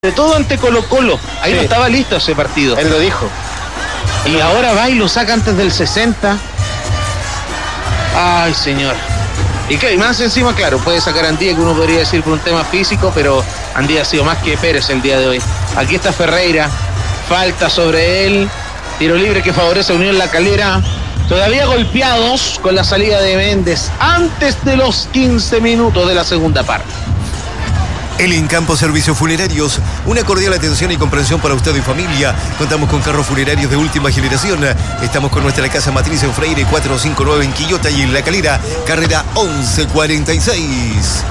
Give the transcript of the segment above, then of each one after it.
de todo ante Colo-Colo. Ahí no estaba listo ese partido. Él lo dijo. Y ahora va y lo saca antes del 60. Ay, señor. Y que más encima, claro, puede sacar a Andía, que uno podría decir por un tema físico, pero Andía ha sido más que Pérez el día de hoy. Aquí está Ferreira, falta sobre él, tiro libre que favorece a Unión La Calera. Todavía golpeados con la salida de Méndez antes de los 15 minutos de la segunda parte. El Incampo Servicios Funerarios, una cordial atención y comprensión para usted y familia. Contamos con carros funerarios de última generación. Estamos con nuestra casa matriz en Freire 459 en Quillota y en La Calera, carrera 1146.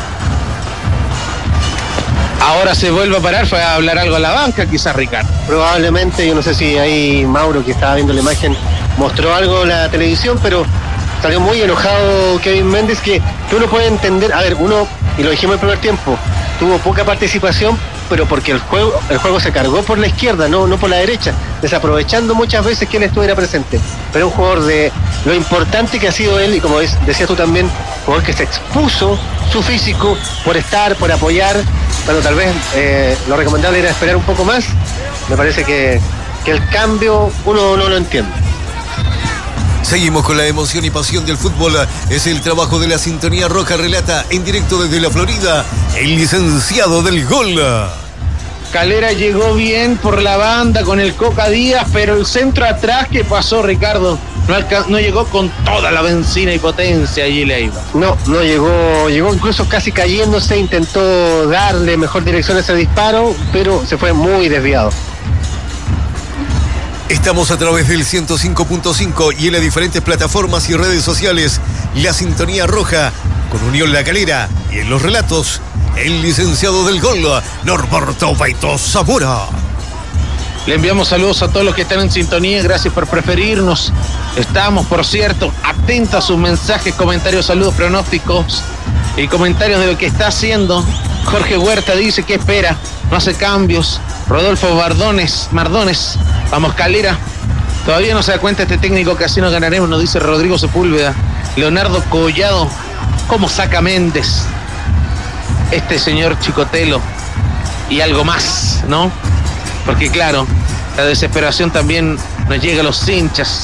Ahora se vuelve a parar, fue a hablar algo a la banca, quizás Ricardo. Probablemente, yo no sé si ahí Mauro, que estaba viendo la imagen, mostró algo en la televisión, pero salió muy enojado Kevin Méndez, que uno puede entender, a ver, uno, y lo dijimos en el primer tiempo, tuvo poca participación, pero porque el juego se cargó por la izquierda, no por la derecha, desaprovechando muchas veces que él estuviera presente. Pero un jugador de lo importante que ha sido él, y como decías tú también, un jugador que se expuso su físico por estar, por apoyar, pero tal vez lo recomendable era esperar un poco más. Me parece que el cambio uno no lo entiende. Seguimos con la emoción y pasión del fútbol. Es el trabajo de la Sintonía Roja. Relata en directo desde la Florida el licenciado del gol. Calera llegó bien por la banda con el Coca Díaz, pero el centro atrás que pasó, Ricardo, no llegó con toda la benzina y potencia allí Leiva. No llegó incluso casi cayéndose, intentó darle mejor dirección a ese disparo, pero se fue muy desviado. Estamos a través del 105.5 y en las diferentes plataformas y redes sociales. La Sintonía Roja con Unión La Calera y en los relatos el licenciado del gol, Norberto Baito Zamora. Le enviamos saludos a todos los que están en sintonía, gracias por preferirnos. Estamos, por cierto, atentos a sus mensajes, comentarios, saludos, pronósticos y comentarios de lo que está haciendo. Jorge Huerta dice que espera, no hace cambios. Rodolfo Mardones, vamos Calera. Todavía no se da cuenta este técnico que así nos ganaremos, nos dice Rodrigo Sepúlveda. Leonardo Collado, ¿cómo saca Méndez? Este señor Chicotelo y algo más, ¿no? Porque claro, la desesperación también nos llega a los hinchas.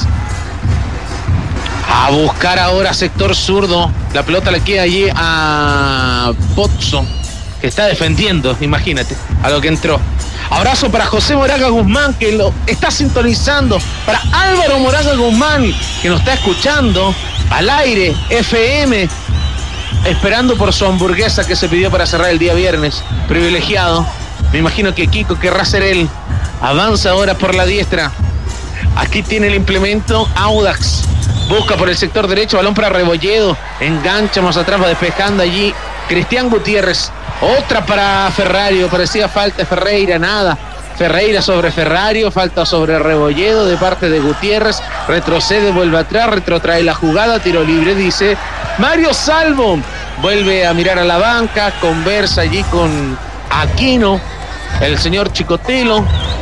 A buscar ahora sector zurdo. La pelota le queda allí a Pozzo, que está defendiendo, imagínate, a lo que entró. Abrazo para José Moraga Guzmán, que lo está sintonizando. Para Álvaro Moraga Guzmán, que nos está escuchando al aire, FM, esperando por su hamburguesa que se pidió para cerrar el día viernes. Privilegiado. Me imagino que Kiko querrá ser él. Avanza ahora por la diestra. Aquí tiene el implemento Audax. Busca por el sector derecho, balón para Rebolledo. Engancha más atrás, va despejando allí Cristian Gutiérrez. Otra para Ferrario, parecía falta de Ferreira, nada. Ferreira sobre Ferrario, falta sobre Rebolledo de parte de Gutiérrez. Retrocede, vuelve atrás, retrotrae la jugada, tiro libre, dice Mario Salvo. Vuelve a mirar a la banca, conversa allí con Aquino, el señor Chicotelo.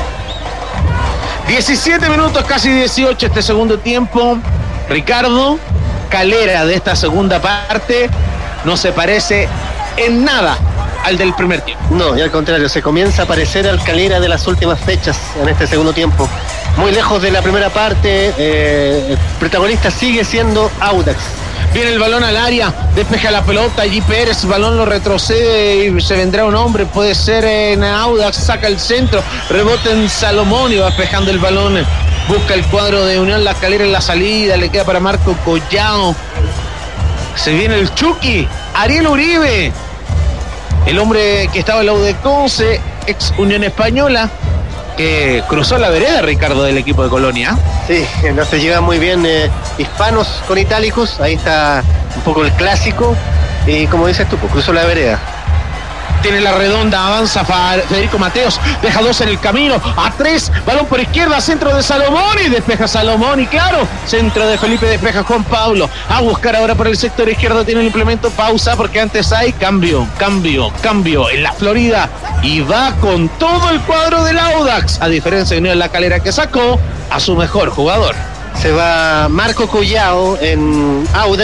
17 minutos, casi 18 este segundo tiempo. Ricardo, Calera de esta segunda parte no se parece en nada al del primer tiempo. No, y al contrario, se comienza a parecer al Calera de las últimas fechas en este segundo tiempo. Muy lejos de la primera parte, el protagonista sigue siendo Audax. Viene el balón al área, despeja la pelota, allí Pérez, balón lo retrocede y se vendrá un hombre, puede ser en Audax, saca el centro, rebota en Salomón y va despejando el balón. Busca el cuadro de Unión La Calera en la salida, le queda para Marco Collado. Se viene el Chucky, Ariel Uribe, el hombre que estaba en la UDECONCE, ex Unión Española, que cruzó la vereda, Ricardo, del equipo de Colonia. Sí, no se llevan muy bien hispanos con itálicos, ahí está un poco el clásico, y como dices tú, pues, cruzó la vereda. Tiene la redonda, avanza Federico Mateos, deja dos en el camino, a tres, balón por izquierda, centro de Salomón y despeja Salomón y claro, centro de Felipe, despeja Juan Pablo, a buscar ahora por el sector izquierdo, tiene el implemento, pausa porque antes hay cambio en la Florida y va con todo el cuadro del Audax, a diferencia de Unión La Calera que sacó a su mejor jugador. Se va Marco Collado en Audax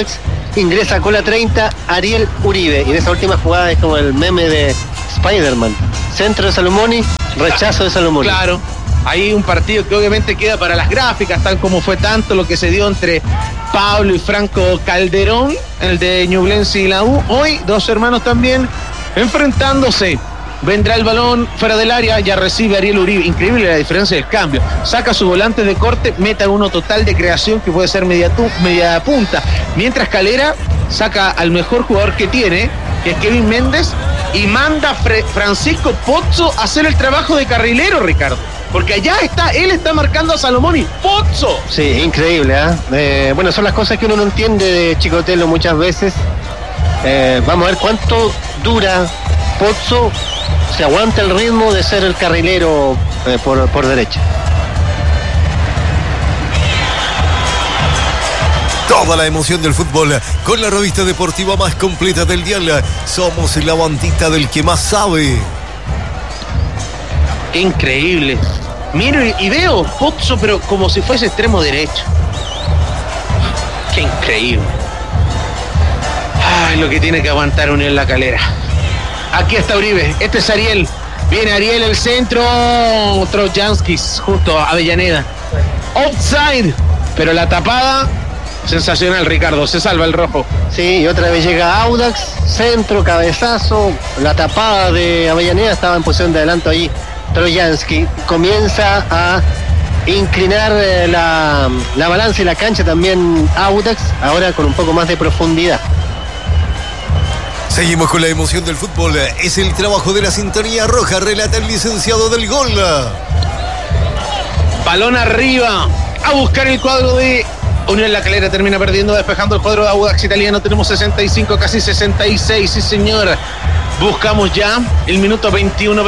ingresa con la 30 Ariel Uribe. Y en esa última jugada es como el meme de Spider-Man. Centro de Salomoni, rechazo de Salomoni. Claro, hay un partido que obviamente queda para las gráficas, tal como fue tanto lo que se dio entre Pablo y Franco Calderón, el de Ñublense y la U. Hoy, dos hermanos también enfrentándose. Vendrá el balón fuera del área, ya recibe Ariel Uribe. Increíble la diferencia del cambio. Saca su volante de corte, meta uno total de creación que puede ser media punta. Mientras Calera saca al mejor jugador que tiene, que es Kevin Méndez, y manda a Francisco Pozzo a hacer el trabajo de carrilero, Ricardo. Porque allá está, él está marcando a Salomoni. ¡Pozzo! Sí, increíble, ¿eh? Bueno, son las cosas que uno no entiende de Chicotelo muchas veces. Vamos a ver cuánto dura Pozzo, se aguanta el ritmo de ser el carrilero por derecha. Toda la emoción del fútbol con la revista deportiva más completa del dial. Somos la bandita del que más sabe. Qué increíble. Miro y veo Pozzo, pero como si fuese extremo derecho. Qué increíble. Ay, lo que tiene que aguantar Unión La Calera. Aquí está Uribe, este es Ariel. Viene Ariel, el centro. Trojanskis, justo a Avellaneda. Offside, pero la tapada, sensacional, Ricardo, se salva el rojo. Sí, y otra vez llega Audax, centro, cabezazo. La tapada de Avellaneda estaba en posición de adelanto ahí. Trojansky comienza a inclinar la balanza y la cancha también Audax, ahora con un poco más de profundidad. Seguimos con la emoción del fútbol. Es el trabajo de la sintonía roja, relata el licenciado del gol. Balón arriba, a buscar el cuadro de Unión La Calera, termina perdiendo, despejando el cuadro de Audax italiano. Tenemos 65, casi 66, sí señor. Buscamos ya el minuto 21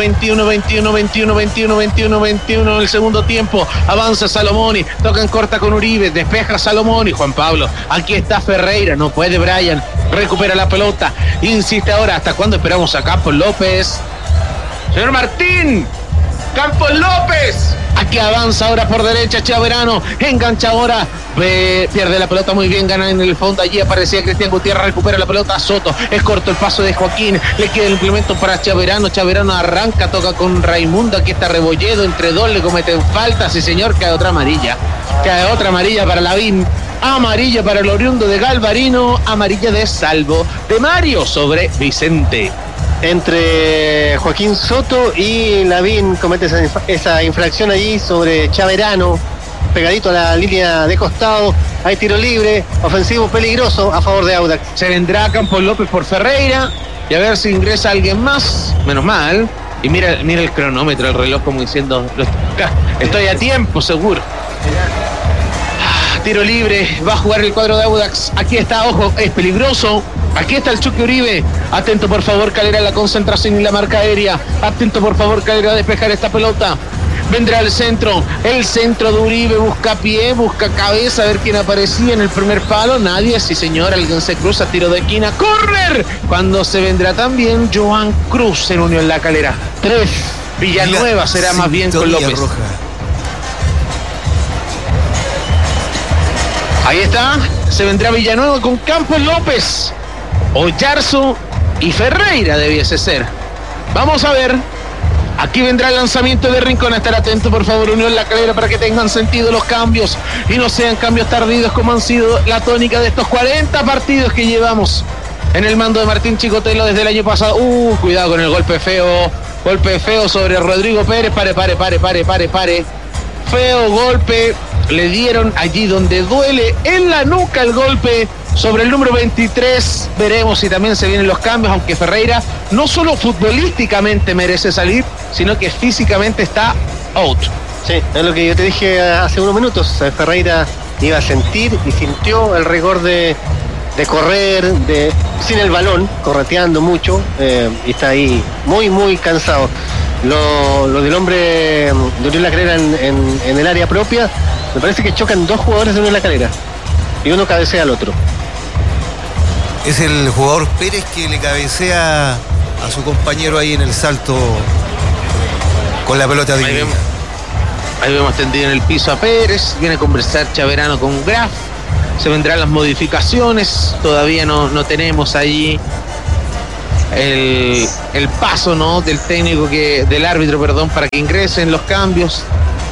el segundo tiempo. Avanza Salomoni, toca en corta con Uribe, despeja Salomoni, Juan Pablo. Aquí está Ferreira, no puede Brian, recupera la pelota, insiste ahora. ¿Hasta cuándo esperamos a Campos López? Señor Martín, Campos López. Aquí avanza ahora por derecha Chaverano, engancha ahora, pierde la pelota muy bien, gana en el fondo, allí aparecía Cristian Gutiérrez, recupera la pelota Soto, es corto el paso de Joaquín, le queda el implemento para Chaverano arranca, toca con Raimundo, aquí está Rebolledo, entre dos le cometen falta, sí señor, cae otra amarilla para Lavín, amarilla para el oriundo de Galvarino, amarilla de salvo de Mario sobre Vicente. Entre Joaquín Soto y Lavín comete esa infracción allí sobre Chaverano, pegadito a la línea de costado. Hay tiro libre, ofensivo peligroso a favor de Audax. Se vendrá Campos López por Ferreira y a ver si ingresa alguien más, menos mal. Y mira el cronómetro, el reloj como diciendo, estoy a tiempo seguro. Tiro libre, va a jugar el cuadro de Audax. Aquí está, ojo, es peligroso. Aquí está el Chucky Uribe. Atento por favor, Calera, la concentración y la marca aérea. Atento por favor, Calera, a despejar esta pelota. Vendrá el centro de Uribe, busca pie, busca cabeza, a ver quién aparecía en el primer palo. Nadie, sí señor, alguien se cruza, tiro de esquina, ¡correr! Cuando se vendrá también Joan Cruz en Unión La Calera. 3, Villanueva será más bien con López. Roja. Ahí está, se vendrá Villanueva con Campos López, Oyarzo y Ferreira debiese ser. Vamos a ver, aquí vendrá el lanzamiento de Rincón, a estar atento por favor Unión La Calera para que tengan sentido los cambios y no sean cambios tardíos como han sido la tónica de estos 40 partidos que llevamos en el mando de Martín Chicotelo desde el año pasado. Cuidado con el golpe feo sobre Rodrigo Pérez, pare. Feo golpe, le dieron allí donde duele, en la nuca el golpe sobre el número 23. Veremos si también se vienen los cambios, aunque Ferreira no solo futbolísticamente merece salir, sino que físicamente está out. Sí, es lo que yo te dije hace unos minutos. Ferreira iba a sentir y sintió el rigor de correr sin el balón, correteando mucho, y está ahí muy cansado. Lo del hombre de Unión La Calera en el área propia, me parece que chocan dos jugadores de Unión La Calera y uno cabecea al otro. Es el jugador Pérez que le cabecea a su compañero ahí en el salto con la pelota de Ahí vemos tendido en el piso a Pérez, viene a conversar Chaverano con Graf. se vendrán las modificaciones. Todavía no tenemos allí el paso, ¿no?, del técnico, del árbitro, perdón, para que ingresen los cambios.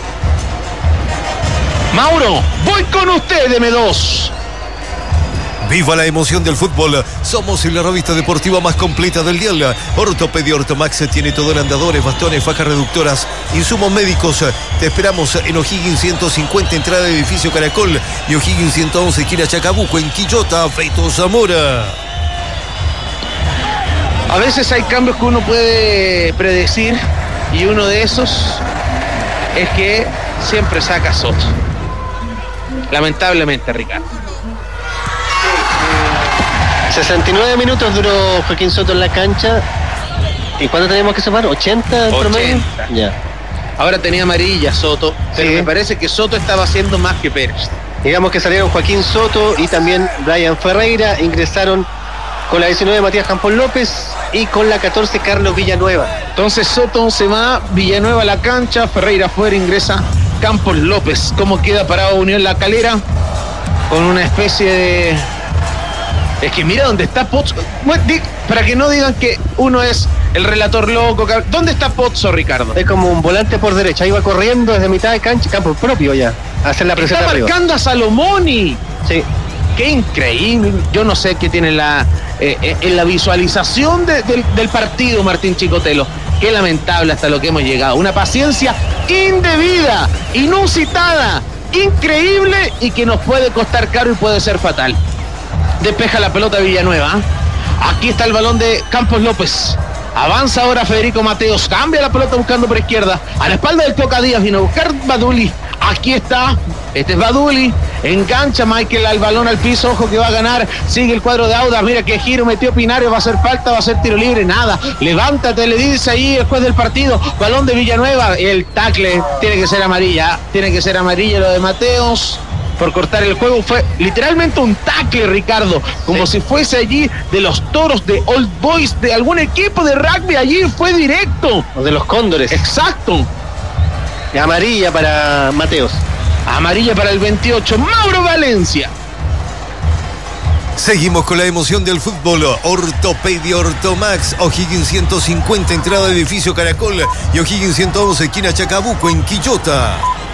Mauro, voy con usted, M2. Viva la emoción del fútbol. Somos la revista deportiva más completa del día. Ortopedia Ortomax tiene todo en andadores, bastones, fajas reductoras, insumos médicos. Te esperamos en O'Higgins 150, entrada de edificio Caracol, y O'Higgins 111, esquina Chacabuco, en Quillota, Feito Zamora. A veces hay cambios que uno puede predecir, y uno de esos es que siempre saca Soto. Lamentablemente, Ricardo. 69 minutos duró Joaquín Soto en la cancha. ¿Y cuándo teníamos que sumar? ¿80 en promedio? Ya. Ahora tenía amarilla Soto, pero sí, me parece que Soto estaba haciendo más que Pérez. Digamos que salieron Joaquín Soto y también Brian Ferreira. Ingresaron con la 19 Matías Campos López y con la 14 Carlos Villanueva. Entonces Soto se va, Villanueva a la cancha, Ferreira afuera, ingresa Campos López. ¿Cómo queda parado Unión La Calera? Con una especie de... Es que mira dónde está Pozzo. Para que no digan que uno es el relator loco. ¿Dónde está Pozzo, Ricardo? Es como un volante por derecha. Iba corriendo desde mitad de cancha, campo propio ya, a hacer la presión Está arriba. marcando a Salomoni. Sí. Qué increíble. Yo no sé qué tiene en la visualización del partido, Martín Chicotelo. Qué lamentable hasta lo que hemos llegado. Una paciencia indebida, inusitada, increíble, y que nos puede costar caro y puede ser fatal. Despeja la pelota Villanueva. Aquí está el balón de Campos López. Avanza ahora Federico Mateos. Cambia la pelota buscando por izquierda. A la espalda del Coca Díaz. Vino a buscar Baduli. Aquí está. Este es Baduli. Engancha Michael al balón al piso. Ojo que va a ganar. Sigue el cuadro de Audax. Mira qué giro metió Pinario. Va a ser falta. Va a ser tiro libre. Nada. Levántate, le dice ahí el juez del partido. Balón de Villanueva. El tackle tiene que ser amarilla. Tiene que ser amarilla lo de Mateos. Por cortar el juego, fue literalmente un tackle, Ricardo, como si fuese allí de los Toros, de Old Boys, de algún equipo de rugby. Allí fue directo. O de los Cóndores. Exacto. Amarilla para Mateos. Amarilla para el 28, Mauro Valencia. Seguimos con la emoción del fútbol. Ortopedia Ortomax, O'Higgins 150, entrada de edificio Caracol, y O'Higgins 111, esquina Chacabuco, en Quillota.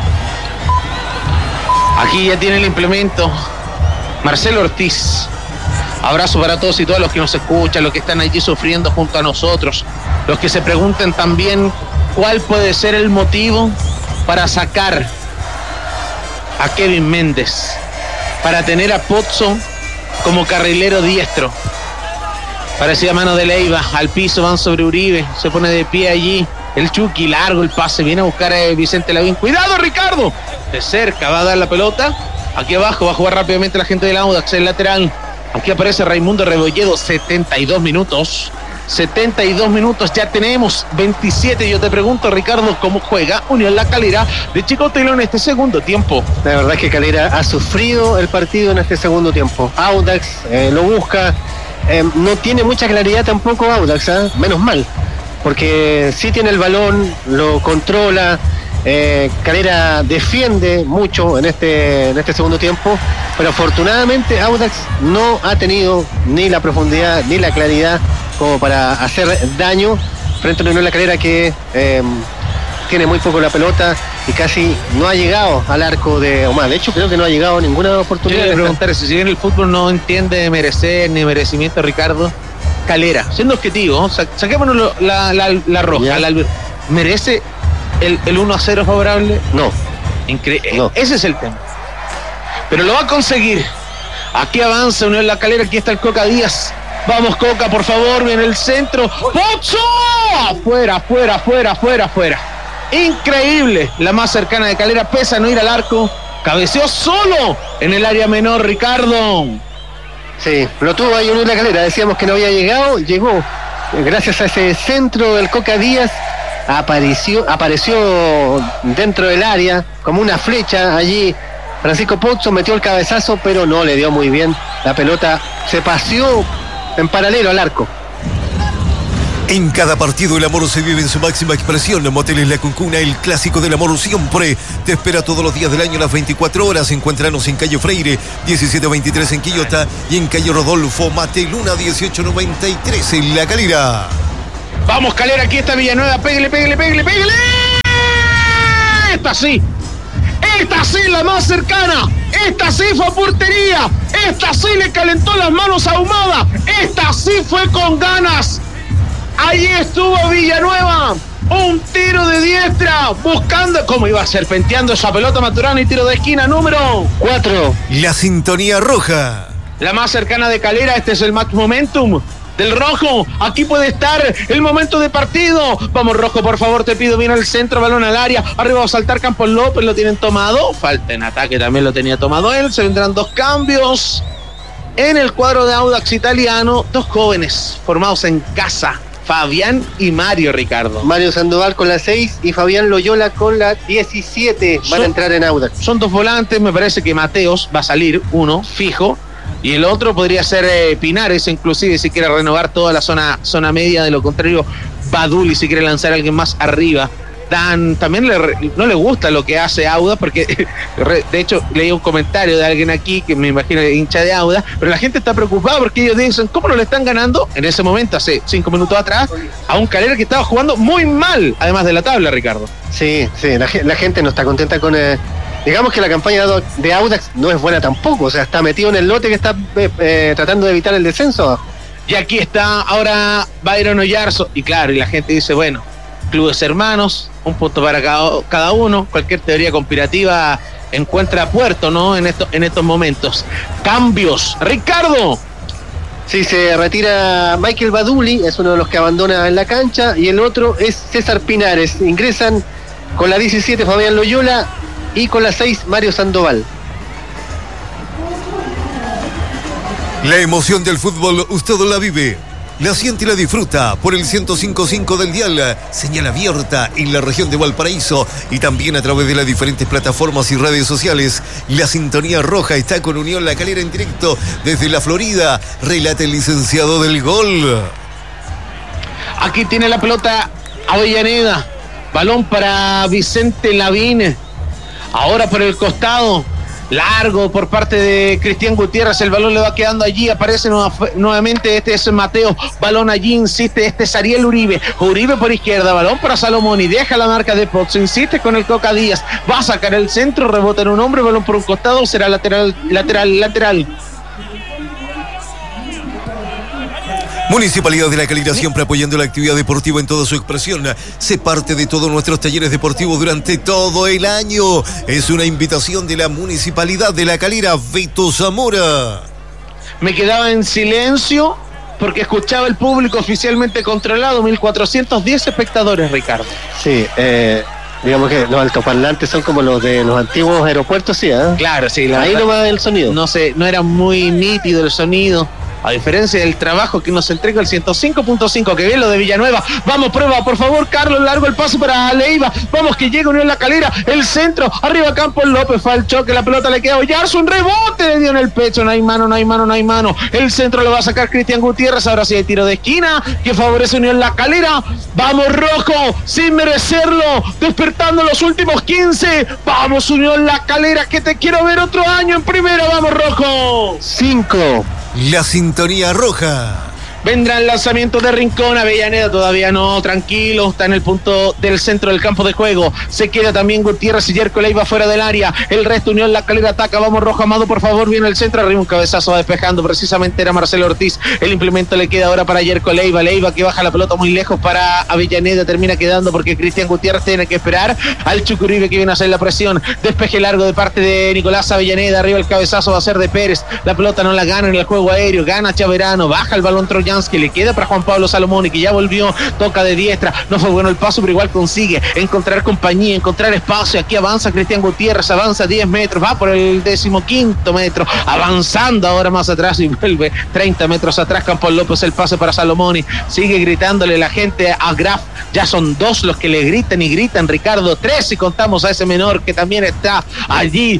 Aquí ya tiene el implemento Marcelo Ortiz. Abrazo para todos y todas los que nos escuchan, los que están allí sufriendo junto a nosotros, los que se preguntan también cuál puede ser el motivo para sacar a Kevin Méndez, para tener a Pozzo como carrilero diestro. Parecía mano de Leiva, al piso, van sobre Uribe, se pone de pie allí. El Chucky, largo el pase, viene a buscar a Vicente Lavín. ¡Cuidado, Ricardo! De cerca va a dar la pelota. Aquí abajo va a jugar rápidamente la gente del Audax, el lateral. Aquí aparece Raimundo Rebolledo, 72 minutos. 72 minutos ya tenemos, 27. Yo te pregunto, Ricardo, ¿cómo juega Unión La Calera de Chicotelo en este segundo tiempo? La verdad es que Calera ha sufrido el partido en este segundo tiempo. Audax lo busca. No tiene mucha claridad tampoco Audax, menos mal. Porque sí tiene el balón, lo controla. Calera defiende mucho en este segundo tiempo, pero afortunadamente Audax no ha tenido ni la profundidad ni la claridad como para hacer daño frente a Unión La Calera, que tiene muy poco la pelota y casi no ha llegado al arco de Omar. De hecho, creo que no ha llegado a ninguna oportunidad. Yo le preguntar si bien el fútbol no entiende de merecer ni merecimiento, Ricardo, Calera, siendo objetivo, saquémonos la roja, ¿merece el 1-0 favorable? No. No. Ese es el tema. Pero lo va a conseguir. Aquí avanza Unión La Calera, aquí está el Coca Díaz. Vamos, Coca, por favor, viene el centro. ¡Pozzo! Fuera. Increíble. La más cercana de Calera, pese a no ir al arco. Cabeceó solo en el área menor, Ricardo. Sí, lo tuvo ahí Unión La Calera. Decíamos que no había llegado. Llegó. Gracias a ese centro del Coca Díaz. Apareció dentro del área como una flecha allí. Francisco Pozzo metió el cabezazo, pero no le dio muy bien. La pelota se paseó en paralelo al arco. En cada partido el amor se vive en su máxima expresión. Moteles La Cuncuna, el clásico del amor siempre. Te espera todos los días del año, las 24 horas. Encuéntranos en calle Freire, 1723 en Quillota y en calle Rodolfo Mateluna, 1893 en La Calera. Vamos, Calera, aquí está Villanueva. Pégale. Esta sí, la más cercana. Esta sí fue a portería. Esta sí le calentó las manos a Ahumada. Esta sí fue con ganas. Allí estuvo Villanueva, un tiro de diestra, buscando cómo iba serpenteando esa pelota Maturana y tiro de esquina número 4. La sintonía roja. La más cercana de Calera, este es el match momentum del rojo. Aquí puede estar el momento de partido. Vamos, rojo, por favor, te pido, viene al centro, balón al área. Arriba va a saltar Campos López, lo tienen tomado. Falta en ataque, también lo tenía tomado él. Se vendrán 2 cambios en el cuadro de Audax Italiano. 2 jóvenes formados en casa. Fabián y Mario, Ricardo. Mario Sandoval con la 6 y Fabián Loyola con la 17 van a entrar en Audax. Son 2 volantes, me parece que Mateos va a salir, uno fijo, y el otro podría ser Pinares, inclusive si quiere renovar toda la zona media. De lo contrario, Baduli si quiere lanzar a alguien más arriba. También no le gusta lo que hace Audax, porque de hecho leí un comentario de alguien aquí que me imagino hincha de Audax, pero la gente está preocupada porque ellos dicen, ¿cómo no le están ganando en ese momento, hace 5 minutos atrás, a un Calera que estaba jugando muy mal, además de la tabla, Ricardo? Sí, la gente no está contenta con... digamos que la campaña de Audax no es buena tampoco, o sea, está metido en el lote que está tratando de evitar el descenso. Y aquí está ahora Byron Oyarzo, y claro, y la gente dice, bueno, clubes hermanos, un punto para cada uno. Cualquier teoría conspirativa encuentra puerto, ¿no? En estos momentos. Cambios, Ricardo. Sí, se retira Michael Baduli, es uno de los que abandona en la cancha, y el otro es César Pinares. Ingresan con la 17 Fabián Loyola y con la 6 Mario Sandoval. La emoción del fútbol usted la vive, la siente y la disfruta por el 105.5 del dial, señal abierta en la región de Valparaíso y también a través de las diferentes plataformas y redes sociales. La sintonía roja está con Unión La Calera en directo desde la Florida. Relata el licenciado del gol. Aquí tiene la pelota Avellaneda, balón para Vicente Lavín, ahora por el costado. Largo por parte de Cristian Gutiérrez, el balón le va quedando allí, aparece nuevamente, este es Mateo, balón allí, insiste, este es Ariel Uribe por izquierda, balón para Salomón y deja la marca de Potts, insiste con el Coca Díaz, va a sacar el centro, rebota en un hombre, balón por un costado, será lateral. Municipalidad de La Calera, siempre apoyando la actividad deportiva en toda su expresión. Sé parte de todos nuestros talleres deportivos durante todo el año. Es una invitación de la Municipalidad de La Calera. Beto Zamora. Me quedaba en silencio porque escuchaba el público oficialmente controlado. 1410 espectadores, Ricardo. Sí, digamos que los altoparlantes son como los de los antiguos aeropuertos, sí, ¿eh? Claro, sí. Ahí no va el sonido. No sé, no era muy nítido el sonido. A diferencia del trabajo que nos entrega el 105.5, que bien lo de Villanueva. Vamos, prueba, por favor, Carlos, largo el paso para Leiva. Vamos, que llega Unión La Calera, el centro, arriba Campos López, fue al choque, la pelota le queda a Oyarzo, un rebote le dio en el pecho, no hay mano. El centro lo va a sacar Cristian Gutiérrez, ahora sí hay tiro de esquina, que favorece Unión La Calera. Vamos, rojo, sin merecerlo, despertando los últimos 15. Vamos, Unión La Calera, que te quiero ver otro año en primera, vamos, rojo. 5. La sintonía roja. Vendrá el lanzamiento de Rincón. Avellaneda todavía no, tranquilo, está en el punto del centro del campo de juego. Se queda también Gutiérrez y Yerko Leiva fuera del área. El resto, Unión La Calera ataca. Vamos, rojo, Amado, por favor, viene el centro. Arriba un cabezazo va despejando, precisamente era Marcelo Ortiz. El implemento le queda ahora para Yerko Leiva. Leiva que baja la pelota muy lejos para Avellaneda. Termina quedando porque Cristian Gutiérrez tiene que esperar al Chucuribe que viene a hacer la presión. Despeje largo de parte de Nicolás Avellaneda. Arriba el cabezazo va a ser de Pérez. La pelota no la gana en el juego aéreo. Gana Chaverano. Baja el balón Troyansky. Le queda para Juan Pablo Salomón y que ya volvió. Toca de diestra. No fue bueno el paso, pero igual consigue encontrar compañía, encontrar espacio. Aquí avanza Cristian Gutiérrez. Avanza 10 metros. Va por el 15º metro. Avanzando ahora más atrás y vuelve 30 metros atrás. Campos López, el pase para Salomón y sigue gritándole la gente a Graf. Ya son 2 los que le gritan y gritan, Ricardo. 3 si contamos a ese menor que también está allí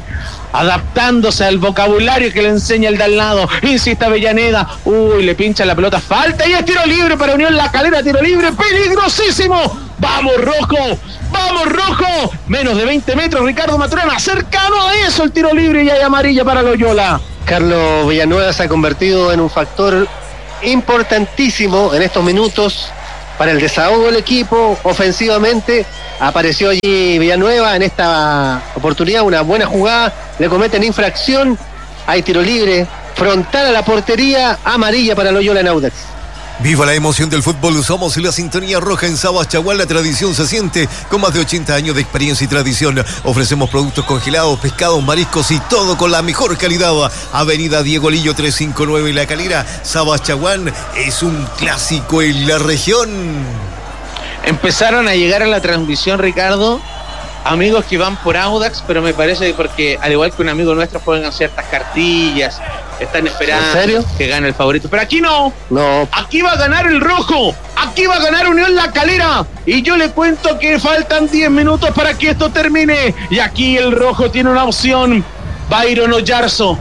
adaptándose al vocabulario que le enseña el de al lado. Insiste Avellaneda. Uy, le pincha la pelota. Falta y es tiro libre para Unión La Calera. Tiro libre peligrosísimo. ¡Vamos, rojo! ¡Vamos, rojo! Menos de 20 metros, Ricardo Maturana. Cercano a eso el tiro libre y hay amarilla para Loyola. Carlos Villanueva se ha convertido en un factor importantísimo en estos minutos para el desahogo del equipo. Ofensivamente apareció allí Villanueva en esta oportunidad, una buena jugada, le cometen infracción, hay tiro libre, frontal a la portería, amarilla para Loyola en Audax. Viva la emoción del fútbol, somos la sintonía roja en Sabas Chaguán, la tradición se siente, con más de 80 años de experiencia y tradición. Ofrecemos productos congelados, pescados, mariscos y todo con la mejor calidad. Avenida Diego Lillo 359 La Calera, Sabas Chaguán es un clásico en la región. Empezaron a llegar a la transmisión, Ricardo, amigos que van por Audax, pero me parece porque al igual que un amigo nuestro juegan ciertas cartillas, están esperando. ¿En serio? Que gane el favorito, pero aquí no. Aquí va a ganar el rojo, aquí va a ganar Unión La Calera y yo le cuento que faltan 10 minutos para que esto termine y aquí el rojo tiene una opción. Byron Oyarzo,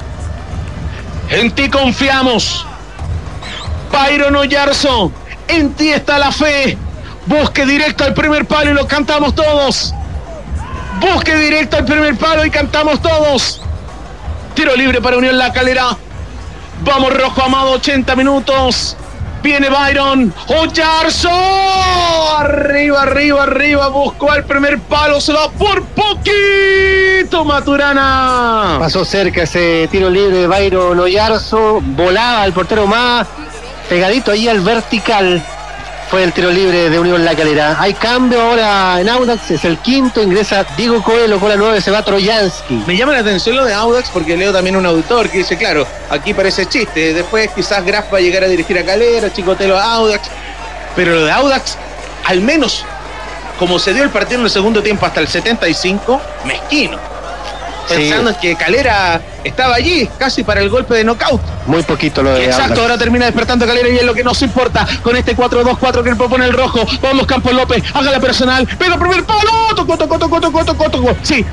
en ti confiamos. Byron Oyarzo, en ti está la fe. Busque directo al primer palo y lo cantamos todos. Busque directo al primer palo y cantamos todos. Tiro libre para Unión La Calera. Vamos, rojo amado, 80 minutos. Viene Byron Oyarzo. Arriba, arriba, arriba. Buscó al primer palo. Se va por poquito Maturana. Pasó cerca ese tiro libre de Byron Oyarzo. Volaba al portero más pegadito ahí al vertical. Fue el tiro libre de Unión La Calera. Hay cambio ahora en Audax, es el quinto, ingresa Diego Coelho con la 9, se va Troyansky. Me llama la atención lo de Audax porque leo también un auditor que dice, claro, aquí parece chiste, después quizás Graf va a llegar a dirigir a Calera, Chicotelo a Audax, pero lo de Audax, al menos como se dio el partido en el segundo tiempo hasta el 75, mezquino. Pensando en que Calera estaba allí, casi para el golpe de knockout. Muy poquito lo de Exacto, Audax. ahora termina despertando Calera y es lo que nos importa. Con este 4-2-4 que propone el rojo. Vamos, Campos López, haga la personal. Pega primer palo. Tocó. Sí,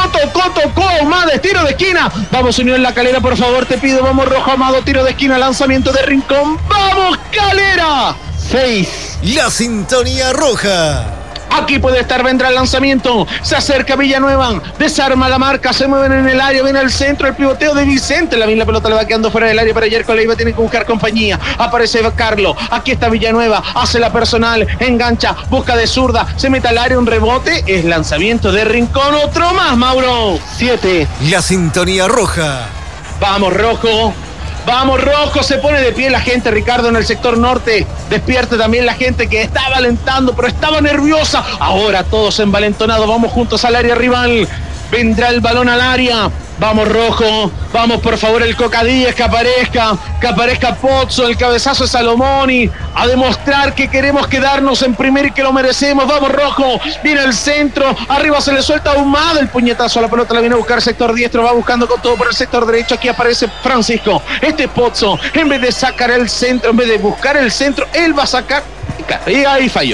tocó. Más de tiro de esquina. Vamos, Unión La Calera, por favor, te pido. Vamos, rojo amado, tiro de esquina, lanzamiento de rincón. ¡Vamos, Calera! 6. La sintonía roja. Aquí puede estar, vendrá el lanzamiento. Se acerca Villanueva, desarma la marca, se mueven en el área, viene al centro, el pivoteo de Vicente. La pelota le va quedando fuera del área para Yerko Leiva, tiene que buscar compañía. Aparece Carlos, aquí está Villanueva, hace la personal, engancha, busca de zurda, se mete al área, un rebote, es lanzamiento de rincón, otro más, Mauro. 7. La sintonía roja. Vamos, rojo. Vamos, rojo, se pone de pie la gente, Ricardo, en el sector norte. Despierta también la gente que estaba alentando, pero estaba nerviosa. Ahora todos envalentonados, vamos juntos al área rival. Vendrá el balón al área. Vamos, rojo. Vamos, por favor, el Coca Díaz que aparezca Pozzo, el cabezazo de Salomoni, a demostrar que queremos quedarnos en primer y que lo merecemos. Vamos, rojo. Viene el centro. Arriba se le suelta Ahumada el puñetazo a la pelota. La viene a buscar sector diestro. Va buscando con todo por el sector derecho. Aquí aparece Francisco. Este Pozzo, en vez de sacar el centro, en vez de buscar el centro, él va a sacar. Y ahí falló.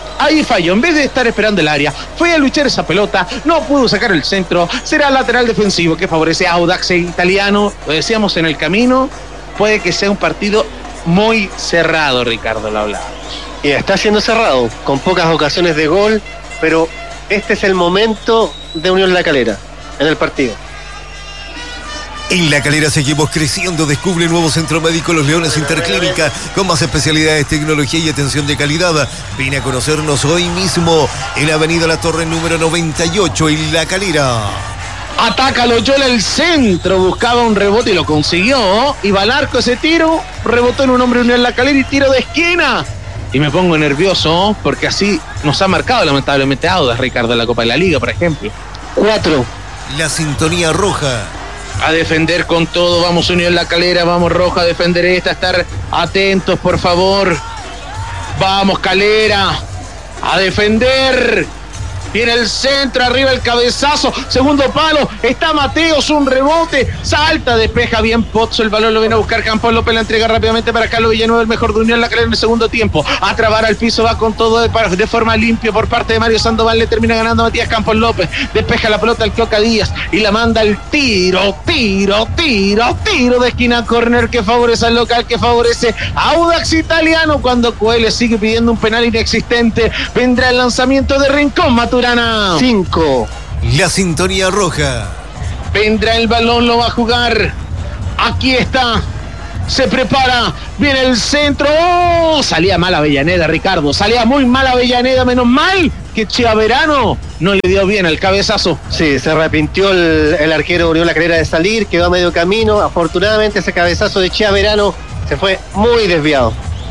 En vez de estar esperando el área, fue a luchar esa pelota, no pudo sacar el centro, será lateral defensivo que favorece a Audax italiano, lo decíamos en el camino, puede que sea un partido muy cerrado, Ricardo, lo hablábamos. Y está siendo cerrado, con pocas ocasiones de gol, pero este es el momento de Unión La Calera en el partido. En La Calera seguimos creciendo. Descubre el nuevo centro médico Los Leones Interclínica con más especialidades, tecnología y atención de calidad. Vine a conocernos hoy mismo en la avenida La Torre número 98 en La Calera. Ataca Loyola el centro, buscaba un rebote y lo consiguió. Iba al arco ese tiro, rebotó en un hombre Unión La Calera y tiro de esquina. Y me pongo nervioso porque así nos ha marcado lamentablemente Audax, Ricardo, en la Copa de la Liga, por ejemplo. 4. La sintonía roja. A defender con todo, vamos Unión La Calera, vamos roja a defender esta, estar atentos por favor. Vamos Calera, a defender. viene el centro, arriba el cabezazo, segundo palo, está Mateos, un rebote, salta, despeja bien Pozzo, el balón lo viene a buscar Campos López, la entrega rápidamente para Carlos Villanueva, el mejor de Unión La Calera en el segundo tiempo, a trabar al piso, va con todo de forma limpia por parte de Mario Sandoval, le termina ganando Matías Campos López, despeja la pelota al Coca Díaz y la manda al tiro de esquina, córner que favorece al local, que favorece a Audax Italiano, cuando Coelho sigue pidiendo un penal inexistente, vendrá el lanzamiento de Rincón Maturana. 5. La sintonía roja. Vendrá el balón, lo va a jugar. Aquí está. Se prepara. Viene el centro. ¡Oh! Salía mal Avellaneda, Ricardo. Salía muy mal Avellaneda. Menos mal que Chiaverano no le dio bien el cabezazo. Sí, se arrepintió el arquero de Unión La Calera de salir. Quedó a medio camino. Afortunadamente ese cabezazo de Chiaverano se fue muy desviado.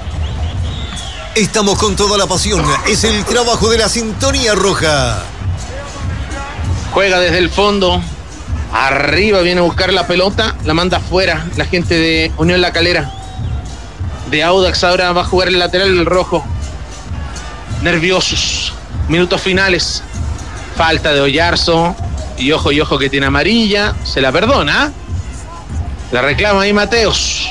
Estamos con toda la pasión. Es el trabajo de la sintonía roja. Juega desde el fondo. Arriba viene a buscar la pelota. La manda afuera la gente de Unión La Calera. De Audax ahora va a jugar el lateral del rojo. Nerviosos. Minutos finales. Falta de Oyarzo. Y ojo que tiene amarilla. Se la perdona. La reclama ahí Mateos.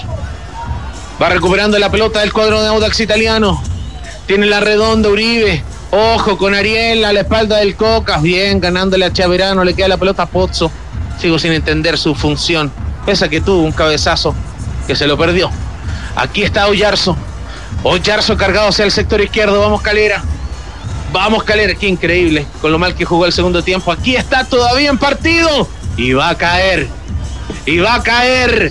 Va recuperando la pelota del cuadro de Audax Italiano. Tiene la redonda Uribe. Ojo con Ariel a la espalda del Cocas. Bien, ganándole a Chiaverano. Le queda la pelota a Pozzo. Sigo sin entender su función. Pese a que tuvo un cabezazo que se lo perdió. Aquí está Oyarzo. Oyarzo cargado hacia el sector izquierdo. Vamos Calera. Vamos Calera. Qué increíble. Con lo mal que jugó el segundo tiempo. Aquí está todavía en partido. Y va a caer. Va a caer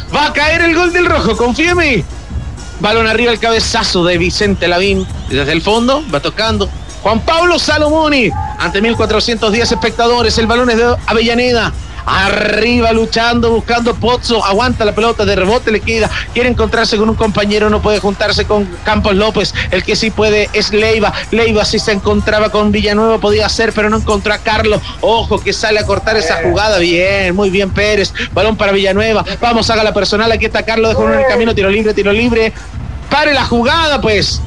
el gol del rojo. Confía en mí. Balón arriba, el cabezazo de Vicente Lavín. Desde el fondo, va tocando Juan Pablo Salomoni. Ante 1410 espectadores, el balón es de Avellaneda. Arriba luchando, buscando Pozzo. Aguanta la pelota, de rebote le queda. Quiere encontrarse con un compañero, no puede juntarse con Campos López. El que sí puede es Leiva. Leiva sí se encontraba con Villanueva, podía hacer, pero no encontró a Carlos. Ojo que sale a cortar esa jugada. Bien, muy bien Pérez. Balón para Villanueva. Vamos, haga la personal. Aquí está Carlos, dejó en el camino. Tiro libre. Pare la jugada, pues,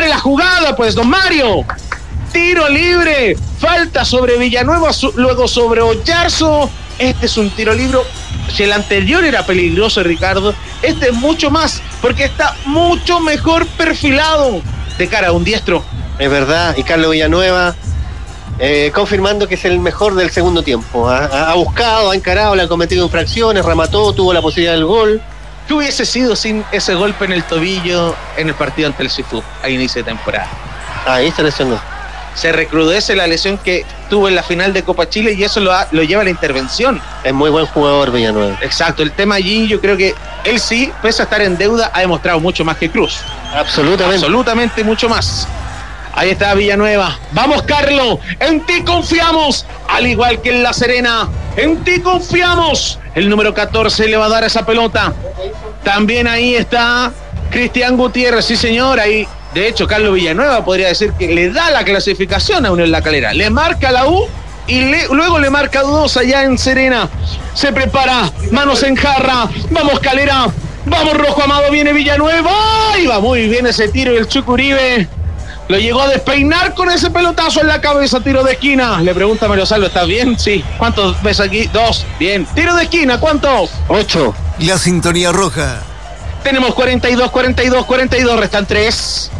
don Mario. Tiro libre. Falta sobre Villanueva, luego sobre Oyarzo. Este es un tiro libre. Si el anterior era peligroso, Ricardo, este es mucho más, porque está mucho mejor perfilado de cara a un diestro. Es verdad, y Carlos Villanueva confirmando que es el mejor del segundo tiempo. Ha buscado, ha encarado, le ha cometido infracciones, remató, tuvo la posibilidad del gol. ¿Qué hubiese sido sin ese golpe en el tobillo en el partido ante el Cifú a inicio de temporada? Ahí se lesionó. Se recrudece la lesión que tuvo en la final de Copa Chile y eso lo lleva a la intervención. Es muy buen jugador Villanueva. Exacto, el tema allí yo creo que él sí, pese a estar en deuda, ha demostrado mucho más que Cruz. Absolutamente mucho más. Ahí está Villanueva. Vamos Carlos, en ti confiamos, al igual que en La Serena. En ti confiamos. El número 14 le va a dar esa pelota. También ahí está Cristian Gutiérrez, sí señor, ahí. De hecho, Carlos Villanueva podría decir que le da la clasificación a Unión La Calera. Le marca la U y luego le marca 2 allá en Serena. Se prepara, manos en jarra. Vamos Calera, vamos Rojo Amado, viene Villanueva. ¡Ay! Va muy bien ese tiro y el Chuco Uribe lo llegó a despeinar con ese pelotazo en la cabeza. Tiro de esquina. Le pregunta a Mario Salvo, ¿estás bien? Sí. ¿Cuántos ves aquí? 2. Bien. Tiro de esquina, ¿cuántos? 8. La sintonía roja. Tenemos 42, restan 3.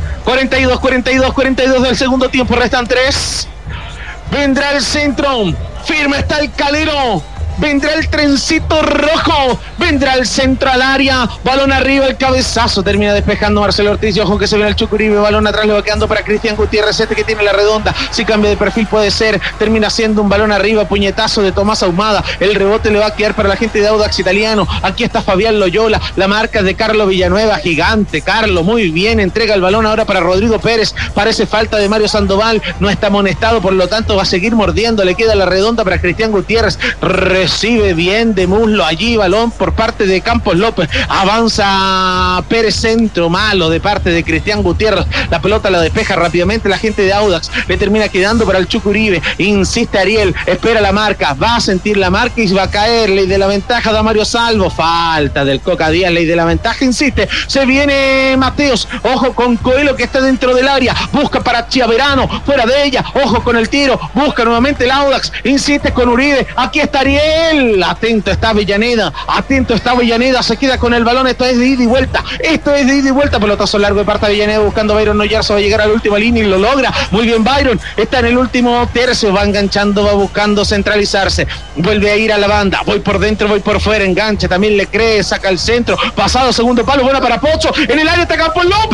42 del segundo tiempo, restan 3. Vendrá el centro, firme está el Calero. Vendrá el trencito rojo, vendrá el centro al área, balón arriba, el cabezazo, termina despejando Marcelo Ortiz, y ojo que se viene el Chucuribe, balón atrás, le va quedando para Cristian Gutiérrez, este que tiene la redonda, si cambia de perfil puede ser, termina siendo un balón arriba, puñetazo de Tomás Ahumada, el rebote le va a quedar para la gente de Audax Italiano, aquí está Fabián Loyola, la marca es de Carlos Villanueva, gigante, Carlos, muy bien, entrega el balón ahora para Rodrigo Pérez, parece falta de Mario Sandoval, no está amonestado, por lo tanto va a seguir mordiendo, le queda la redonda para Cristian Gutiérrez, recibe bien de muslo allí, balón por parte de Campos López, avanza Pérez, centro malo de parte de Cristian Gutiérrez, la pelota la despeja rápidamente la gente de Audax, le termina quedando para el Chuco Uribe, insiste Ariel, espera la marca, va a sentir la marca y va a caer, ley de la ventaja da Mario Salvo, falta del Coca Díaz, ley de la ventaja, insiste, se viene Mateos, ojo con Coelho que está dentro del área, busca para Chiaverano, fuera de ella, ojo con el tiro, busca nuevamente el Audax, insiste con Uribe, aquí está Ariel, atento está Avellaneda, se queda con el balón, esto es de ida y vuelta, pelotazo largo de parte de Avellaneda buscando a Byron Oyarzo, va a llegar a la última línea y lo logra, muy bien Byron, está en el último tercio, va enganchando, va buscando centralizarse, vuelve a ir a la banda, voy por dentro, voy por fuera, engancha, también le cree, saca el centro, pasado segundo palo, buena para Pocho, en el área está Campos López,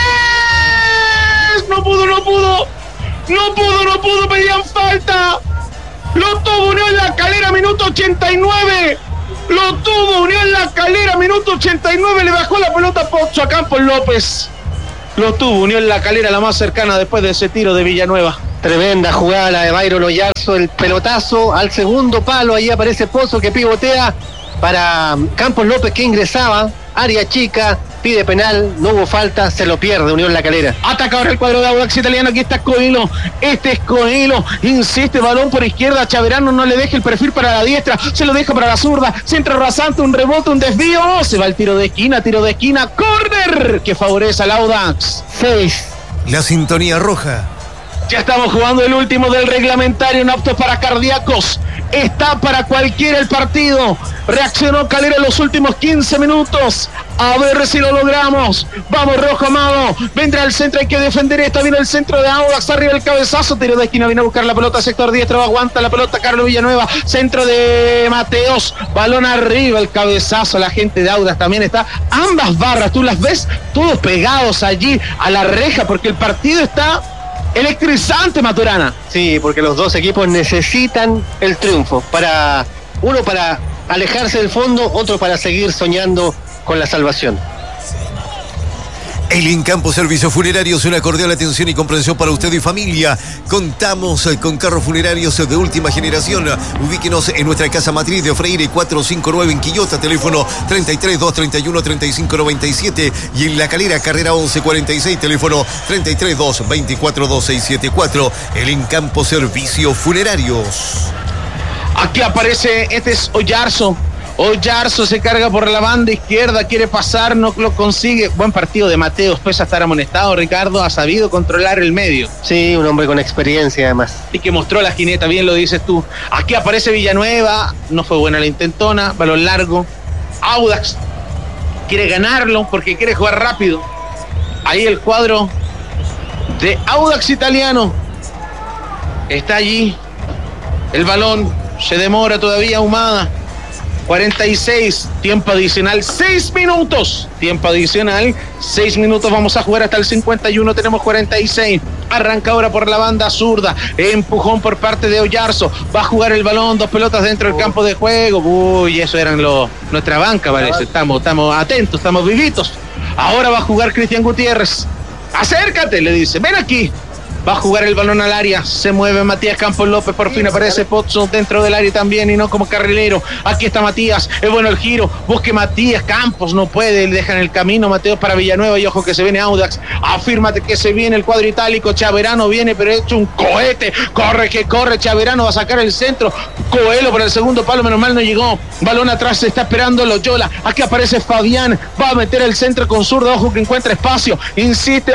no pudo, pedían falta, lo tuvo Unión La Calera, minuto 89, minuto 89, le bajó la pelota Pocho a Campos López, lo tuvo Unión La Calera, la más cercana después de ese tiro de Villanueva. Tremenda jugada la de Byron Oyarzo, el pelotazo al segundo palo, ahí aparece Pozo que pivotea para Campos López que ingresaba, área chica, pide penal, no hubo falta, se lo pierde Unión La Calera. Ataca ahora el cuadro de Audax Italiano, aquí está Coelho, este es Coelho, insiste, balón por izquierda, Chaverano no le deja el perfil para la diestra, se lo deja para la zurda, centro rasante, un rebote, un desvío, se va el tiro de esquina, córner, que favorece al Audax. 6. La sintonía roja. Ya estamos jugando el último del reglamentario, no apto para cardíacos. Está para cualquiera el partido. Reaccionó Calera en los últimos 15 minutos. A ver si lo logramos. Vamos, Rojo Amado. Vendrá al centro, hay que defender esto. Viene el centro de Audax, arriba el cabezazo. Tiro de esquina, viene a buscar la pelota, sector diestro. Aguanta la pelota Carlos Villanueva. Centro de Mateos. Balón arriba, el cabezazo. La gente de Audax también está. Ambas barras, tú las ves todos pegados allí a la reja porque el partido está electrizante, Maturana. Sí, porque los dos equipos necesitan el triunfo, uno para alejarse del fondo, otro para seguir soñando con la salvación. El Incampo Servicios Funerarios, una cordial atención y comprensión para usted y familia. Contamos con carros funerarios de última generación. Ubíquenos en nuestra casa matriz de Freire 459 en Quillota, teléfono 33 231 3597 y en La Calera, carrera 1146, teléfono 33 224 2674. El Incampo Servicios Funerarios. Aquí aparece, este es Oyarzo. Oyarzo se carga por la banda izquierda, quiere pasar, no lo consigue. Buen partido de Mateos, pese a estar amonestado, Ricardo ha sabido controlar el medio. Sí, un hombre con experiencia además. Y que mostró la jineta, bien lo dices tú. Aquí aparece Villanueva, no fue buena la intentona, balón largo. Audax quiere ganarlo porque quiere jugar rápido. Ahí el cuadro de Audax Italiano. Está allí, el balón se demora todavía, Ahumada. 46, tiempo adicional, 6 minutos. Tiempo adicional, 6 minutos. Vamos a jugar hasta el 51, tenemos 46. Arranca ahora por la banda zurda. Empujón por parte de Oyarzo. Va a jugar el balón, 2 pelotas dentro del campo de juego. Uy, eso eran nuestra banca, parece. Estamos atentos, estamos vivitos. Ahora va a jugar Cristian Gutiérrez. Acércate, le dice, ven aquí. Va a jugar el balón al área, se mueve Matías Campos López, por fin aparece Pozzo dentro del área también y no como carrilero. Aquí está Matías, es bueno el giro, busque Matías Campos, no puede, le dejan el camino Mateos para Villanueva y ojo que se viene Audax, afírmate que se viene el cuadro itálico, Chaverano viene pero hecho un cohete, corre que corre, Chaverano va a sacar el centro, Coelho por el segundo palo, menos mal no llegó, balón atrás, se está esperando Loyola, aquí aparece Fabián, va a meter el centro con zurda, ojo que encuentra espacio, insiste,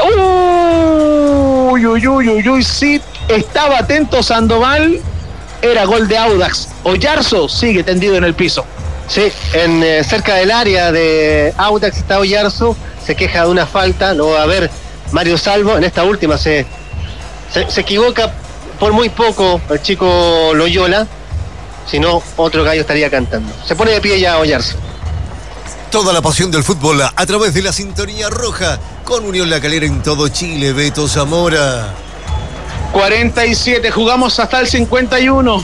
uy, sí, estaba atento Sandoval, era gol de Audax. Oyarzo sigue tendido en el piso. Sí, cerca del área de Audax está Oyarzo, se queja de una falta, lo va a ver Mario Salvo, en esta última se equivoca por muy poco el chico Loyola, si no otro gallo estaría cantando. Se pone de pie ya Oyarzo. Toda la pasión del fútbol a través de la sintonía roja con Unión La Calera en todo Chile, Beto Zamora. 47, jugamos hasta el 51.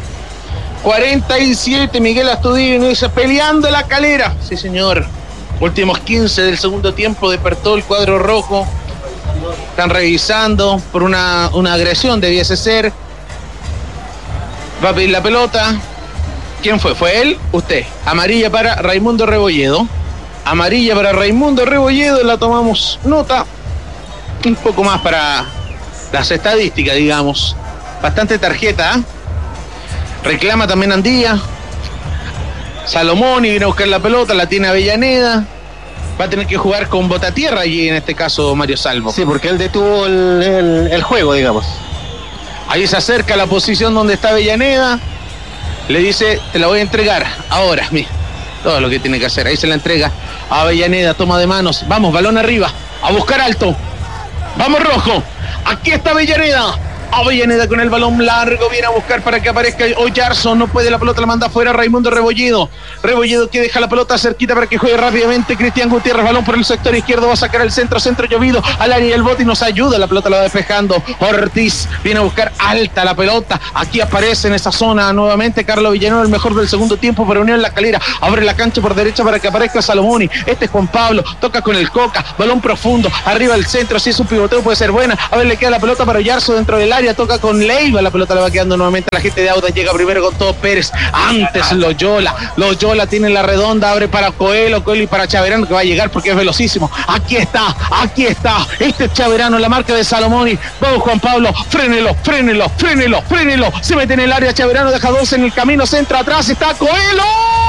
47, Miguel Astudillo dice, peleando La Calera. Sí, señor. Últimos 15 del segundo tiempo, despertó el cuadro rojo. Están revisando por una agresión, debiese ser. Va a pedir la pelota. ¿Quién fue? ¿Fue él? Usted. Amarilla para Raimundo Rebolledo. Amarilla para Raimundo Rebolledo, la tomamos nota. Un poco más para las estadísticas, digamos. Bastante tarjeta, ¿eh? Reclama también Andía. Salomón y viene a buscar la pelota, la tiene Avellaneda. Va a tener que jugar con botatierra allí, en este caso Mario Salvo. Sí, porque él detuvo el juego, digamos. Ahí se acerca a la posición donde está Avellaneda. Le dice, te la voy a entregar ahora, mira. Todo lo que tiene que hacer. Ahí se la entrega a Avellaneda, toma de manos. Vamos, balón arriba, a buscar alto. Vamos, Rojo. Aquí está Avellaneda. Avellaneda con el balón largo, viene a buscar para que aparezca Oyarzo, no puede, la pelota la manda afuera Raimundo Rebolledo. Rebolledo que deja la pelota cerquita para que juegue rápidamente Cristian Gutiérrez, balón por el sector izquierdo, va a sacar el centro llovido al área y el bote y nos ayuda, la pelota la va despejando Ortiz, viene a buscar alta la pelota, aquí aparece en esa zona nuevamente Carlos Villanueva, el mejor del segundo tiempo para Unión La Calera, abre la cancha por derecha para que aparezca Salomoni, este es Juan Pablo, toca con el Coca, balón profundo, arriba el centro, si es un pivoteo puede ser buena, a ver le queda la pelota para Oyarzo dentro del área, toca con Leiva, la pelota le va quedando nuevamente a la gente de Audax, llega primero con todo Pérez, antes Loyola tiene la redonda, abre para Coelho y para Chaverano que va a llegar porque es velocísimo, aquí está, este es Chaverano, la marca de Salomoni, vamos Juan Pablo, frénelo, se mete en el área Chaverano, deja dos en el camino, centro atrás, está Coelho,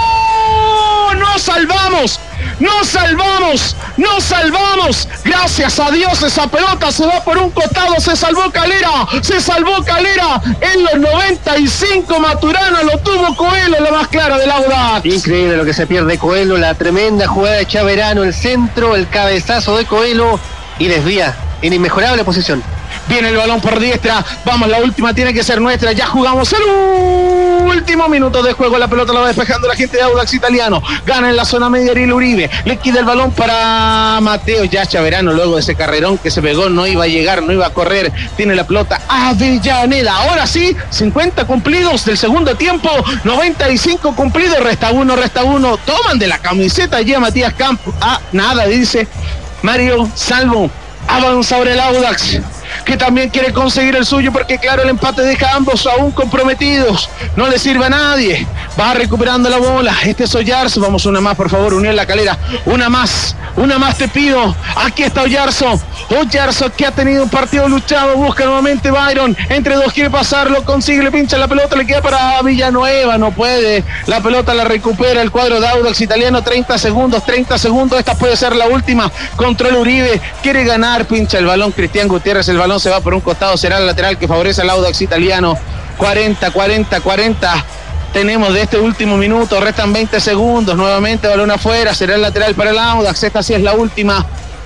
¡No salvamos! Gracias a Dios esa pelota se va por un costado, se salvó Calera, en los 95 Maturana lo tuvo Coelho, la más clara del Audax. Increíble lo que se pierde Coelho, la tremenda jugada de Chaverano, el centro, el cabezazo de Coelho y desvía en inmejorable posición. Viene el balón por diestra, vamos, la última tiene que ser nuestra, ya jugamos el último minuto de juego, la pelota la va despejando la gente de Audax Italiano, gana en la zona media Ariel Uribe, le quita el balón para Mateo, ya Chaverano luego de ese carrerón que se pegó, no iba a llegar, no iba a correr, tiene la pelota Avellaneda, ahora sí, 50 cumplidos del segundo tiempo, 95 cumplidos, resta uno, toman de la camiseta allí a Matías Campos, nada, dice Mario Salvo, avanza ahora el Audax, que también quiere conseguir el suyo porque claro el empate deja a ambos aún comprometidos, no le sirve a nadie, va recuperando la bola, este es Oyarzo, vamos una más por favor, Unión La Calera, una más te pido, aquí está Oyarzo que ha tenido un partido luchado, busca nuevamente Byron, entre dos quiere pasarlo, consigue, le pincha la pelota, le queda para Villanueva, no puede, la pelota la recupera el cuadro de Audax Italiano, 30 segundos, esta puede ser la última, control Uribe, quiere ganar, pincha el balón Cristian Gutiérrez, el balón se va por un costado, será el lateral que favorece al Audax Italiano, 40, tenemos de este último minuto, restan 20 segundos, nuevamente balón afuera, será el lateral para el Audax, esta sí es la última,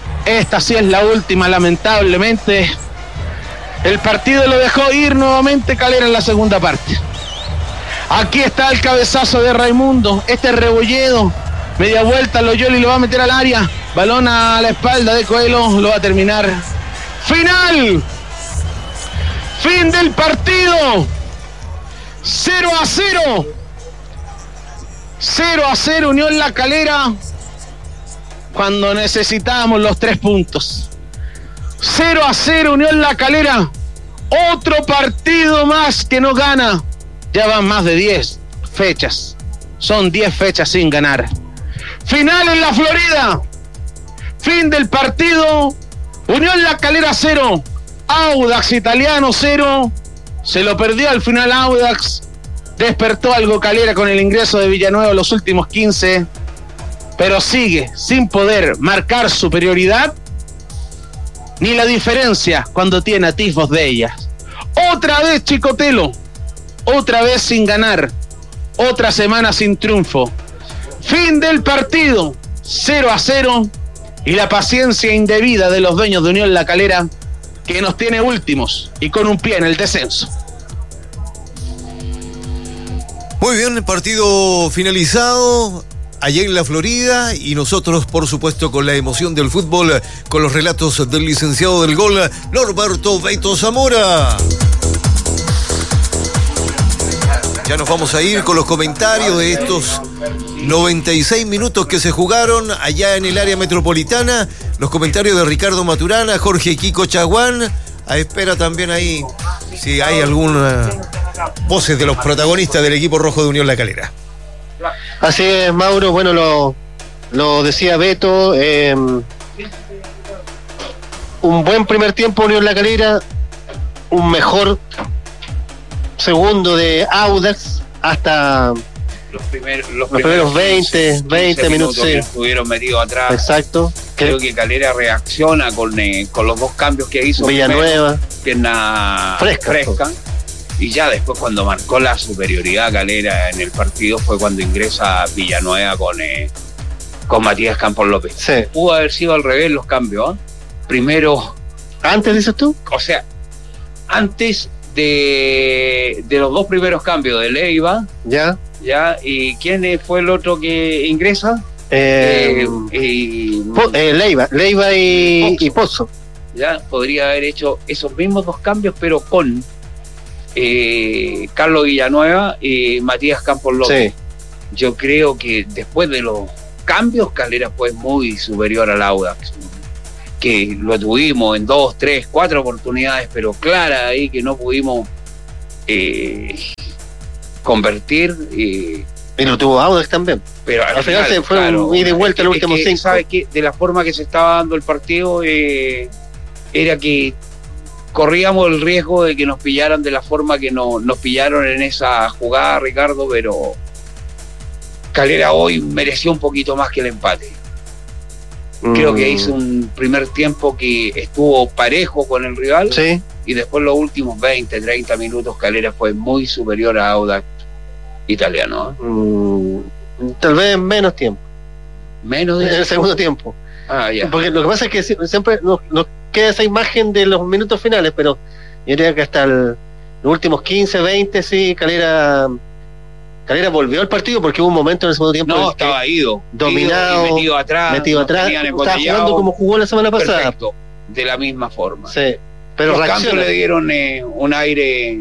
lamentablemente, el partido lo dejó ir nuevamente Calera en la segunda parte, aquí está el cabezazo de Raimundo, este es Rebolledo, media vuelta Loyola y lo va a meter al área, balón a la espalda de Coelho, lo va a terminar, final, fin del partido, 0-0, Unión La Calera, cuando necesitábamos los 3 puntos, 0-0 Unión La Calera, otro partido más que no gana, ya van más de 10 fechas, son 10 fechas sin ganar, final en la Florida, fin del partido, Unión La Calera 0, Audax Italiano 0, se lo perdió al final Audax, despertó algo Calera con el ingreso de Villanueva en los últimos 15, pero sigue sin poder marcar superioridad ni la diferencia cuando tiene atisbos de ellas. Otra vez Chicotelo, otra vez sin ganar, otra semana sin triunfo, fin del partido, 0-0, y la paciencia indebida de los dueños de Unión La Calera que nos tiene últimos y con un pie en el descenso. Muy bien, el partido finalizado allá en la Florida y nosotros, por supuesto, con la emoción del fútbol, con los relatos del licenciado del gol, Norberto Beto Zamora. Ya nos vamos a ir con los comentarios de estos 96 minutos que se jugaron allá en el área metropolitana. Los comentarios de Ricardo Maturana, Jorge Kiko Chaguán. Espera también ahí si hay alguna voces de los protagonistas del equipo rojo de Unión La Calera. Así es, Mauro, bueno, lo decía Beto, un buen primer tiempo Unión La Calera, un mejor segundo de Audax hasta los primeros 20 minutos que estuvieron metidos atrás. Exacto. Creo que Calera reacciona con los dos cambios que hizo. Villanueva, pierna fresca. Y ya después, cuando marcó la superioridad Calera en el partido, fue cuando ingresa Villanueva con Matías Campos López. Sí. Pudo haber sido al revés los cambios, ¿eh? Primero. ¿Antes dices tú? O sea, antes de los dos primeros cambios de Leiva. Ya. ¿Y quién fue el otro que ingresa? Leiva y Pozo. Ya podría haber hecho esos mismos dos cambios, pero con Carlos Villanueva y Matías Campos López. Sí. Yo creo que después de los cambios, Calera fue muy superior al Audax, que lo tuvimos en 2, 3, 4 oportunidades, pero claras ahí que no pudimos convertir. Y lo tuvo Audax también. Pero al final se fue un ida y vuelta en los últimos 5. ¿Sabes qué? De la forma que se estaba dando el partido, era que corríamos el riesgo de que nos pillaran de la forma que nos pillaron en esa jugada, Ricardo, pero Calera hoy mereció un poquito más que el empate. Creo que hizo un primer tiempo que estuvo parejo con el rival. Sí. Y después los últimos 20, 30 minutos Calera fue muy superior a Audax italiano. Tal vez en menos tiempo. Menos de en el segundo tiempo. Ya. Porque lo que pasa es que siempre nos queda esa imagen de los minutos finales, pero yo diría que hasta los últimos 15, 20, sí, Calera volvió al partido, porque hubo un momento en el segundo tiempo. No, estaba ido. Dominado. Metido atrás. Estaba jugando como jugó la semana pasada. Perfecto. De la misma forma. Sí. Pero los cambios le dieron un aire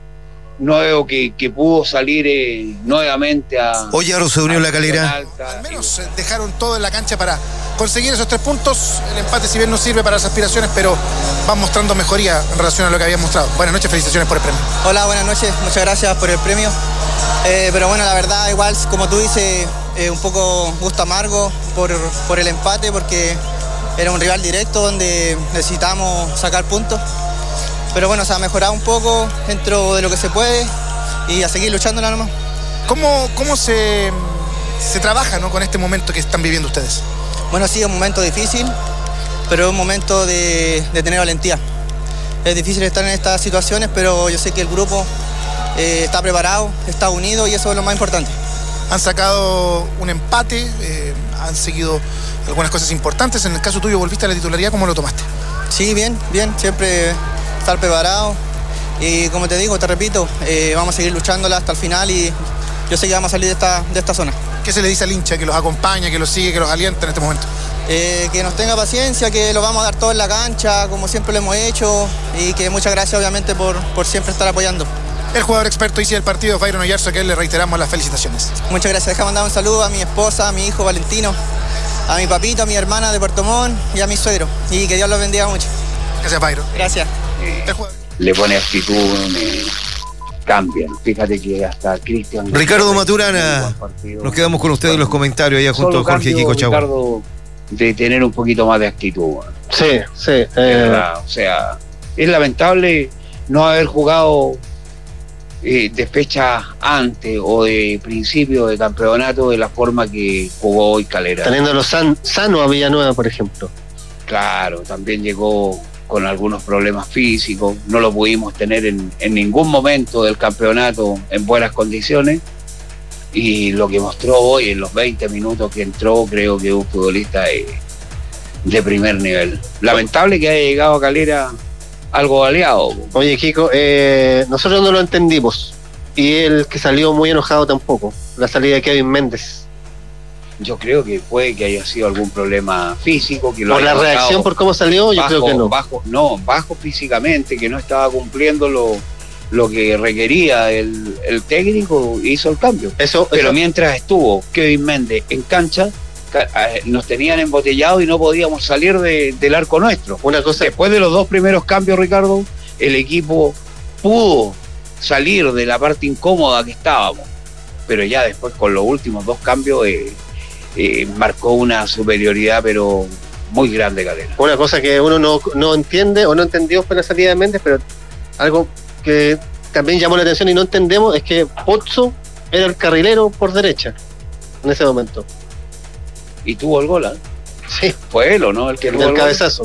nuevo que pudo salir nuevamente a... Hoy ahora se unió La Calera. Al menos dejaron todo en la cancha para conseguir esos 3 puntos. El empate, si bien no sirve para las aspiraciones, pero van mostrando mejoría en relación a lo que habían mostrado. Buenas noches, felicitaciones por el premio. Hola, buenas noches, muchas gracias por el premio. Pero bueno, la verdad, igual, como tú dices, un poco gusto amargo por el empate, porque era un rival directo donde necesitamos sacar puntos. Pero bueno, se ha mejorado un poco dentro de lo que se puede y a seguir luchándola nomás. ¿Cómo se trabaja, ¿no?, con este momento que están viviendo ustedes? Bueno, sí, es un momento difícil, pero es un momento de tener valentía. Es difícil estar en estas situaciones, pero yo sé que el grupo está preparado, está unido y eso es lo más importante. Han sacado un empate, han seguido algunas cosas importantes. En el caso tuyo, volviste a la titularidad, ¿cómo lo tomaste? Sí, bien, siempre estar preparado y como te digo, te repito, vamos a seguir luchándola hasta el final y yo sé que vamos a salir de esta zona. ¿Qué se le dice al hincha que los acompaña, que los sigue, que los alienta en este momento? Que nos tenga paciencia, que lo vamos a dar todo en la cancha, como siempre lo hemos hecho, y que muchas gracias obviamente por siempre estar apoyando. El jugador experto y del partido, Byron Oyarzo, a que le reiteramos las felicitaciones. Muchas gracias. Deja mandar un saludo a mi esposa, a mi hijo Valentino, a mi papito, a mi hermana de Puerto Montt y a mi suegro. Y que Dios los bendiga mucho. Gracias, Byron. Gracias. Le pone actitud, cambian. Fíjate que hasta Cristian... Ricardo Maturana, nos quedamos con ustedes en los comentarios allá junto a Jorge Kiko Chagua. Ricardo, de tener un poquito más de actitud. Sí. O sea, es lamentable no haber jugado de fecha antes o de principio de campeonato de la forma que jugó hoy Calera. Teniéndolo sano a Villanueva, por ejemplo. Claro, también llegó con algunos problemas físicos, no lo pudimos tener en ningún momento del campeonato en buenas condiciones, y lo que mostró hoy en los 20 minutos que entró, creo que es un futbolista de primer nivel. Lamentable que haya llegado a Calera algo baleado. Oye, Kiko, nosotros no lo entendimos, y él que salió muy enojado tampoco, la salida de Kevin Méndez. Yo creo que puede que haya sido algún problema físico, que lo por la reacción, por cómo salió, yo creo que no. Bajo físicamente, que no estaba cumpliendo lo que requería el técnico, hizo el cambio. Pero mientras estuvo Kevin Méndez en cancha, nos tenían embotellados y no podíamos salir del arco nuestro. Después de los dos primeros cambios, Ricardo, el equipo pudo salir de la parte incómoda que estábamos. Pero ya después con los últimos 2 cambios marcó una superioridad pero muy grande Calera. Una cosa que uno no entiende o no entendió fue la salida de Méndez, pero algo que también llamó la atención y no entendemos es que Pozzo era el carrilero por derecha en ese momento. Y tuvo el gol, ¿eh? Sí. Fue él, ¿o no? El que tuvo el cabezazo.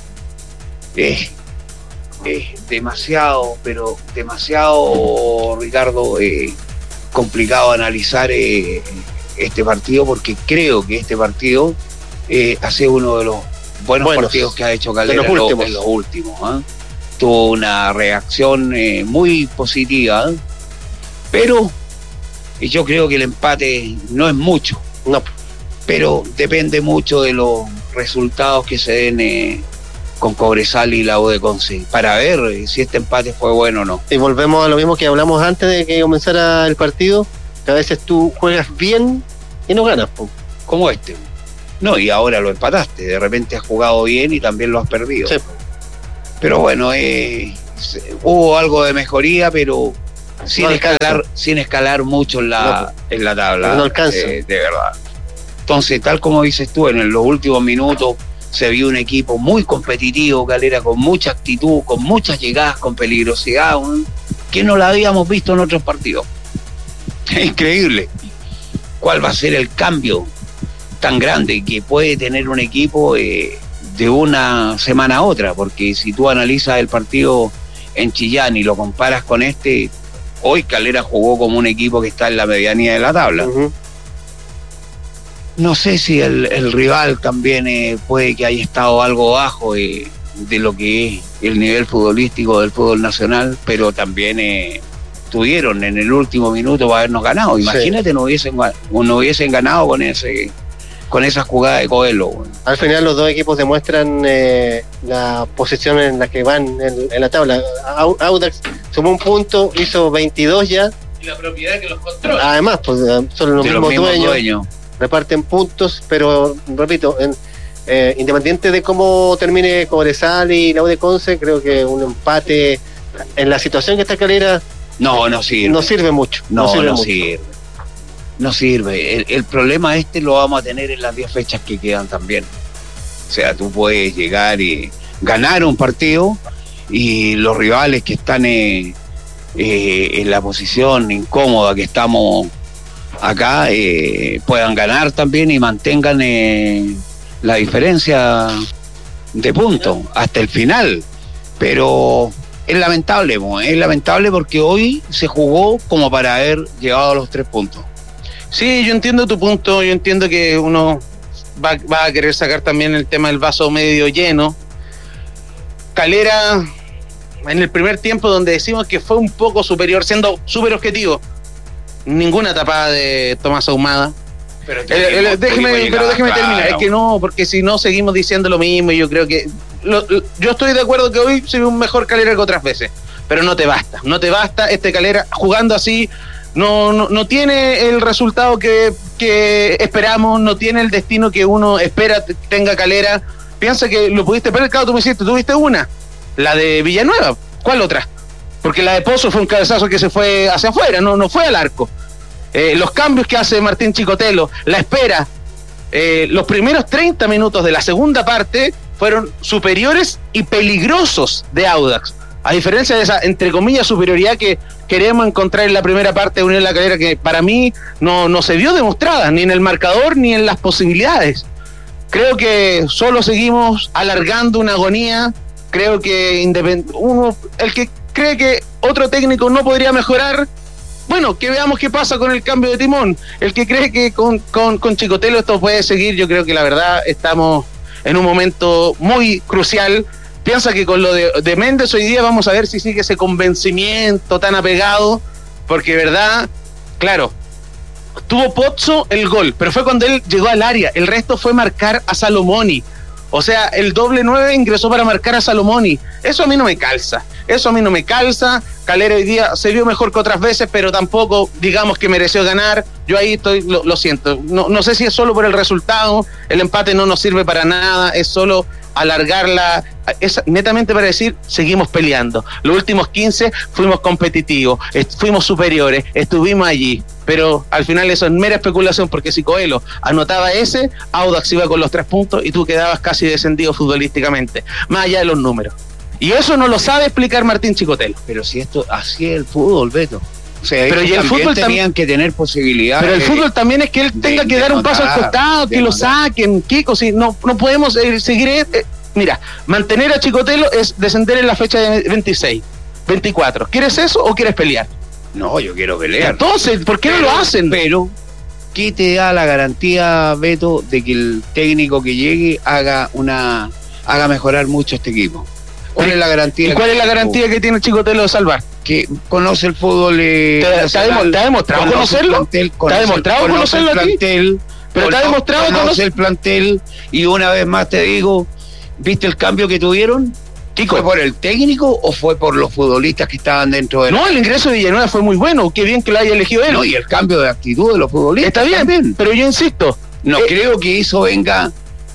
Demasiado, pero demasiado, Ricardo, complicado analizar este partido, porque creo que este partido ha sido uno de los buenos partidos que ha hecho Calera en los últimos. Tuvo una reacción muy positiva, pero yo creo que el empate no es mucho, pero depende mucho de los resultados que se den con Cobresal y la U de Conce, para ver si este empate fue bueno o no. Y volvemos a lo mismo que hablamos antes de que comenzara el partido, que a veces tú juegas bien y no ganas. Como este. No, y ahora lo empataste, de repente has jugado bien y también lo has perdido. Sí. Pero bueno, hubo algo de mejoría, pero sin escalar mucho en la tabla. No alcanza. De verdad. Entonces, tal como dices tú, en los últimos minutos se vio un equipo muy competitivo, Calera, con mucha actitud, con muchas llegadas, con peligrosidad, que no la habíamos visto en otros partidos. Es increíble. ¿Cuál va a ser el cambio tan grande que puede tener un equipo de una semana a otra? Porque si tú analizas el partido en Chillán y lo comparas con hoy Calera jugó como un equipo que está en la medianía de la tabla. Uh-huh. No sé si el rival también puede que haya estado algo bajo de lo que es el nivel futbolístico del fútbol nacional, pero también tuvieron en el último minuto para habernos ganado. Imagínate, sí. no hubiesen ganado con esa jugada de Coelho. Al final los dos equipos demuestran la posición en la que van en la tabla. Audax sumó un punto, hizo 22 ya. Y la propiedad que los controla. Además, pues son los mismos dueños. Reparten puntos, pero repito, independiente de cómo termine Cobresal y la U de Conce, creo que un empate en la situación que está Calera no sirve. No sirve mucho. No sirve. El problema lo vamos a tener en las 10 fechas que quedan también. O sea, tú puedes llegar y ganar un partido y los rivales que están en la posición incómoda que estamos acá puedan ganar también y mantengan la diferencia de puntos hasta el final. Pero es lamentable porque hoy se jugó como para haber llegado a los 3 puntos. Sí, yo entiendo tu punto, yo entiendo que uno va a querer sacar también el tema del vaso medio lleno. Calera, en el primer tiempo donde decimos que fue un poco superior, siendo súper objetivo, ninguna tapada de Tomás Ahumada. Pero déjeme terminar, claro. Es que no, porque si no seguimos diciendo lo mismo. Y yo creo que yo estoy de acuerdo que hoy soy un mejor Calera que otras veces, pero no te basta este Calera jugando así. No tiene el resultado que esperamos, no tiene el destino que uno espera tenga Calera. Piensa que lo pudiste perder, claro, tú me hiciste, tuviste una, la de Villanueva. ¿Cuál otra? Porque la de Pozo fue un cabezazo que se fue hacia afuera, no fue al arco. Los cambios que hace Martín Chicotelo, la espera, los primeros 30 minutos de la segunda parte fueron superiores y peligrosos de Audax, a diferencia de esa, entre comillas, superioridad que queremos encontrar en la primera parte de Unión La Calera, que para mí no se vio demostrada, ni en el marcador ni en las posibilidades. Creo que solo seguimos alargando una agonía. Creo que el que cree que otro técnico no podría mejorar, bueno, que veamos qué pasa con el cambio de timón. El que cree que con Chicotelo esto puede seguir, yo creo que la verdad estamos en un momento muy crucial. Piensa que con lo de Méndez hoy día vamos a ver si sigue ese convencimiento tan apegado, porque verdad, claro, tuvo Pozzo el gol, pero fue cuando él llegó al área, el resto fue marcar a Salomoni. O sea, el doble 9 ingresó para marcar a Salomoni. Eso a mí no me calza. Calera hoy día se vio mejor que otras veces, pero tampoco digamos que mereció ganar. Yo ahí estoy, lo siento. No sé si es solo por el resultado. El empate no nos sirve para nada. Es solo alargarla, es netamente para decir, seguimos peleando. Los últimos 15 fuimos competitivos, fuimos superiores, estuvimos allí, pero al final eso es mera especulación, porque si Coelho anotaba ese, Audax iba con los 3 puntos y tú quedabas casi descendido futbolísticamente, más allá de los números. Y eso no lo sabe explicar Martín Chicotelo. Pero si esto, así es el fútbol, Beto. O sea, pero y el fútbol tenían que tener posibilidades. Pero el fútbol también es que él tenga que dar un paso al costado, que lo saquen, Kiko, si no podemos seguir. Mira, mantener a Chicotelo es descender en la fecha de 26, 24. ¿Quieres eso o quieres pelear? No, yo quiero pelear. Entonces, ¿por qué no lo hacen? Pero, ¿qué te da la garantía, Beto, de que el técnico que llegue haga mejorar mucho este equipo? ¿Cuál es la garantía? ¿Y cuál es la garantía que tiene Chicotelo de salvar? Que conoce el fútbol. ¿Te ha demostrado conocerlo? ¿Te ha demostrado conocerlo a ti? Pero te ha demostrado conocer el plantel. Y una vez más te digo, ¿viste el cambio que tuvieron? Kiko, ¿fue por el técnico o fue por los futbolistas que estaban dentro de él? No, el ingreso de Villanueva fue muy bueno. Qué bien que lo haya elegido él. No, y el cambio de actitud de los futbolistas. Está bien, también. Pero yo insisto. No creo que eso venga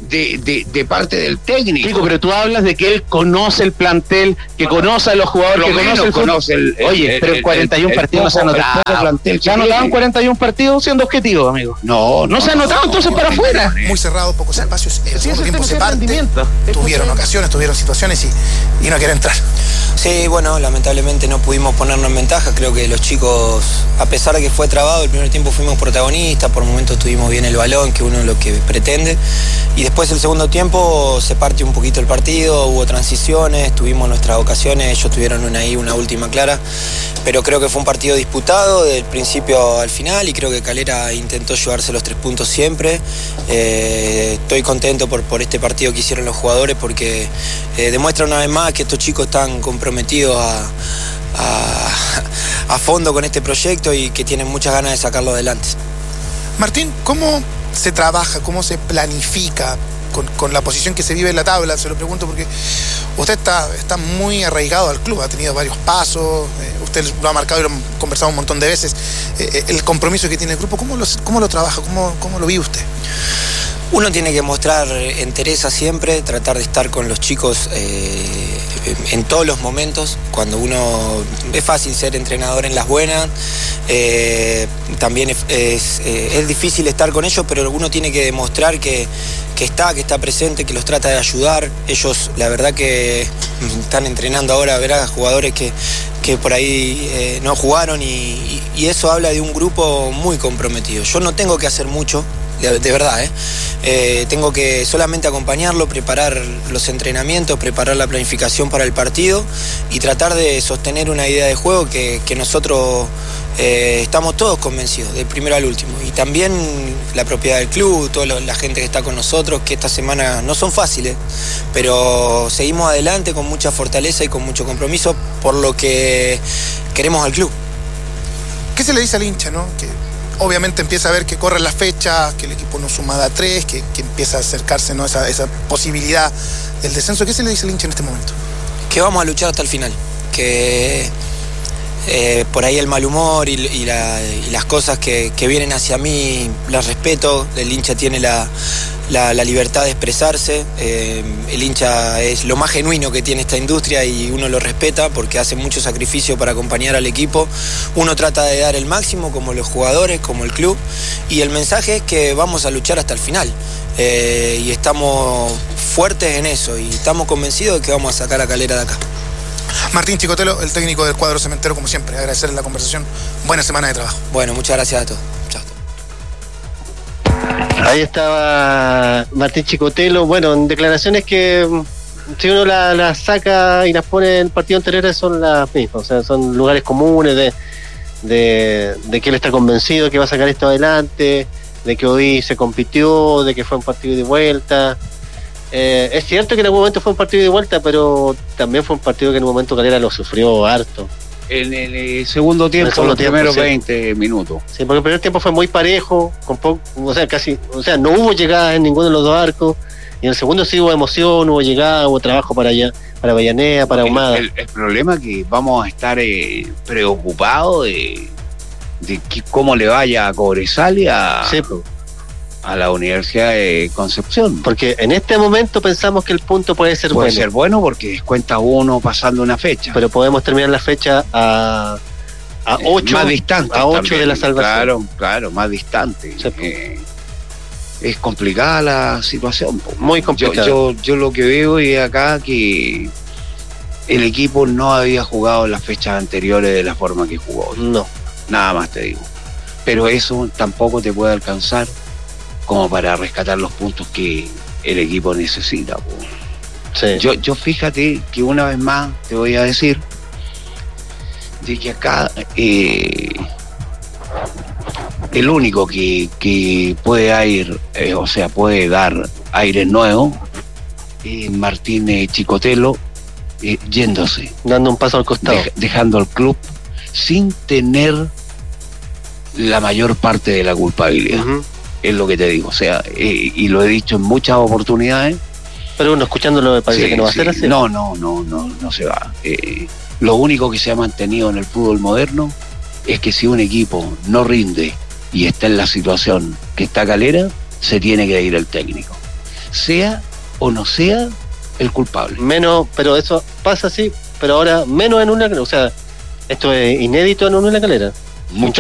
de parte del técnico. Chico, pero tú hablas de que él conoce el plantel, que conoce a los jugadores, que conoce el Oye, pero en 41 partidos no se ha anotado. Se han anotado en 41 partidos siendo objetivo, amigo. No se ha anotado, entonces para afuera. Muy cerrado, pocos espacios. El segundo tiempo se parte. Tuvieron ocasiones, tuvieron situaciones y no quieren entrar. Sí, bueno, lamentablemente no pudimos ponernos en ventaja. Creo que los chicos, a pesar de que fue trabado, el primer tiempo fuimos protagonistas, por momentos tuvimos bien el balón, que uno es lo que pretende. Y después el segundo tiempo se partió un poquito el partido, hubo transiciones, tuvimos nuestras ocasiones, ellos tuvieron una última clara. Pero creo que fue un partido disputado del principio al final y creo que Calera intentó llevarse los 3 puntos siempre. Estoy contento por este partido que hicieron los jugadores porque demuestra una vez más que estos chicos están comprometidos a fondo con este proyecto y que tienen muchas ganas de sacarlo adelante. Martín, ¿cómo se trabaja, cómo se planifica con la posición que se vive en la tabla? Se lo pregunto porque usted está muy arraigado al club, ha tenido varios pasos, usted lo ha marcado y lo hemos conversado un montón de veces. El compromiso que tiene el grupo, ¿cómo lo trabaja? ¿Cómo lo vive usted? Uno tiene que mostrar entereza siempre, tratar de estar con los chicos en todos los momentos. Cuando uno es fácil ser entrenador en las buenas, también es difícil estar con ellos, pero uno tiene que demostrar que está presente, que los trata de ayudar. Ellos, la verdad que están entrenando ahora, verás, jugadores que por ahí no jugaron y eso habla de un grupo muy comprometido. Yo no tengo que hacer mucho, de verdad, tengo que solamente acompañarlo, preparar los entrenamientos, preparar la planificación para el partido y tratar de sostener una idea de juego que nosotros estamos todos convencidos, del primero al último. Y también la propiedad del club, toda la gente que está con nosotros, que esta semana no son fáciles, pero seguimos adelante con mucha fortaleza y con mucho compromiso por lo que queremos al club. ¿Qué se le dice al hincha, no? Que obviamente empieza a ver que corren las fechas, que el equipo no suma de a 3, que empieza a acercarse, ¿no? esa posibilidad del descenso. ¿Qué se le dice al hincha en este momento? Que vamos a luchar hasta el final, que por ahí el mal humor y las cosas que vienen hacia mí las respeto. El hincha tiene la libertad de expresarse, el hincha es lo más genuino que tiene esta industria y uno lo respeta porque hace mucho sacrificio para acompañar al equipo. Uno trata de dar el máximo, como los jugadores, como el club, y el mensaje es que vamos a luchar hasta el final, y estamos fuertes en eso y estamos convencidos de que vamos a sacar a Calera de acá. Martín Chicotelo, el técnico del cuadro cementero, como siempre, agradecerle la conversación. Buena semana de trabajo. Bueno, muchas gracias a todos. Chao. Ahí estaba Martín Chicotelo. Bueno, en declaraciones que si uno las saca y las pone en el partido anterior son las mismas, o sea, son lugares comunes de que él está convencido que va a sacar esto adelante, de que hoy se compitió, de que fue un partido de vuelta. Es cierto que en algún momento fue un partido de vuelta, pero también fue un partido que en un momento Calera lo sufrió harto. En el segundo tiempo, los primeros 20 minutos. Sí, porque el primer tiempo fue muy parejo, no hubo llegadas en ninguno de los dos arcos, y en el segundo sí hubo emoción, hubo llegada, hubo trabajo para Avellaneda, para Ahumada. El problema es que vamos a estar preocupados de cómo le vaya a Cobresal y a a la Universidad de Concepción. Porque en este momento pensamos que el punto puede ser Puede bueno. ser bueno porque descuenta uno pasando una fecha. Pero podemos terminar la fecha a 8 más distante. a 8 también. de la salvación. Claro, más distante. Sí. Es complicada la situación. Po. Muy complicada. Yo lo que veo es acá que el equipo no había jugado en las fechas anteriores de la forma que jugó. No. Nada más te digo. Pero eso tampoco te puede alcanzar como para rescatar los puntos que el equipo necesita. Po. Sí. Yo fíjate que una vez más te voy a decir de que acá el único que puede ir, puede dar aire nuevo es Martín Chicotelo, yéndose, Dando un paso al costado. dejando el club sin tener la mayor parte de la culpabilidad. Ujú. Es lo que te digo, y lo he dicho en muchas oportunidades. Pero uno escuchándolo me parece Sí, que no va a sí. ser así. No se va. Lo único que se ha mantenido en el fútbol moderno es que si un equipo no rinde y está en la situación que está Calera, se tiene que ir el técnico. Sea o no sea el culpable. Menos, pero eso pasa así, pero ahora menos en una, o sea, esto es inédito en una Calera. Mucho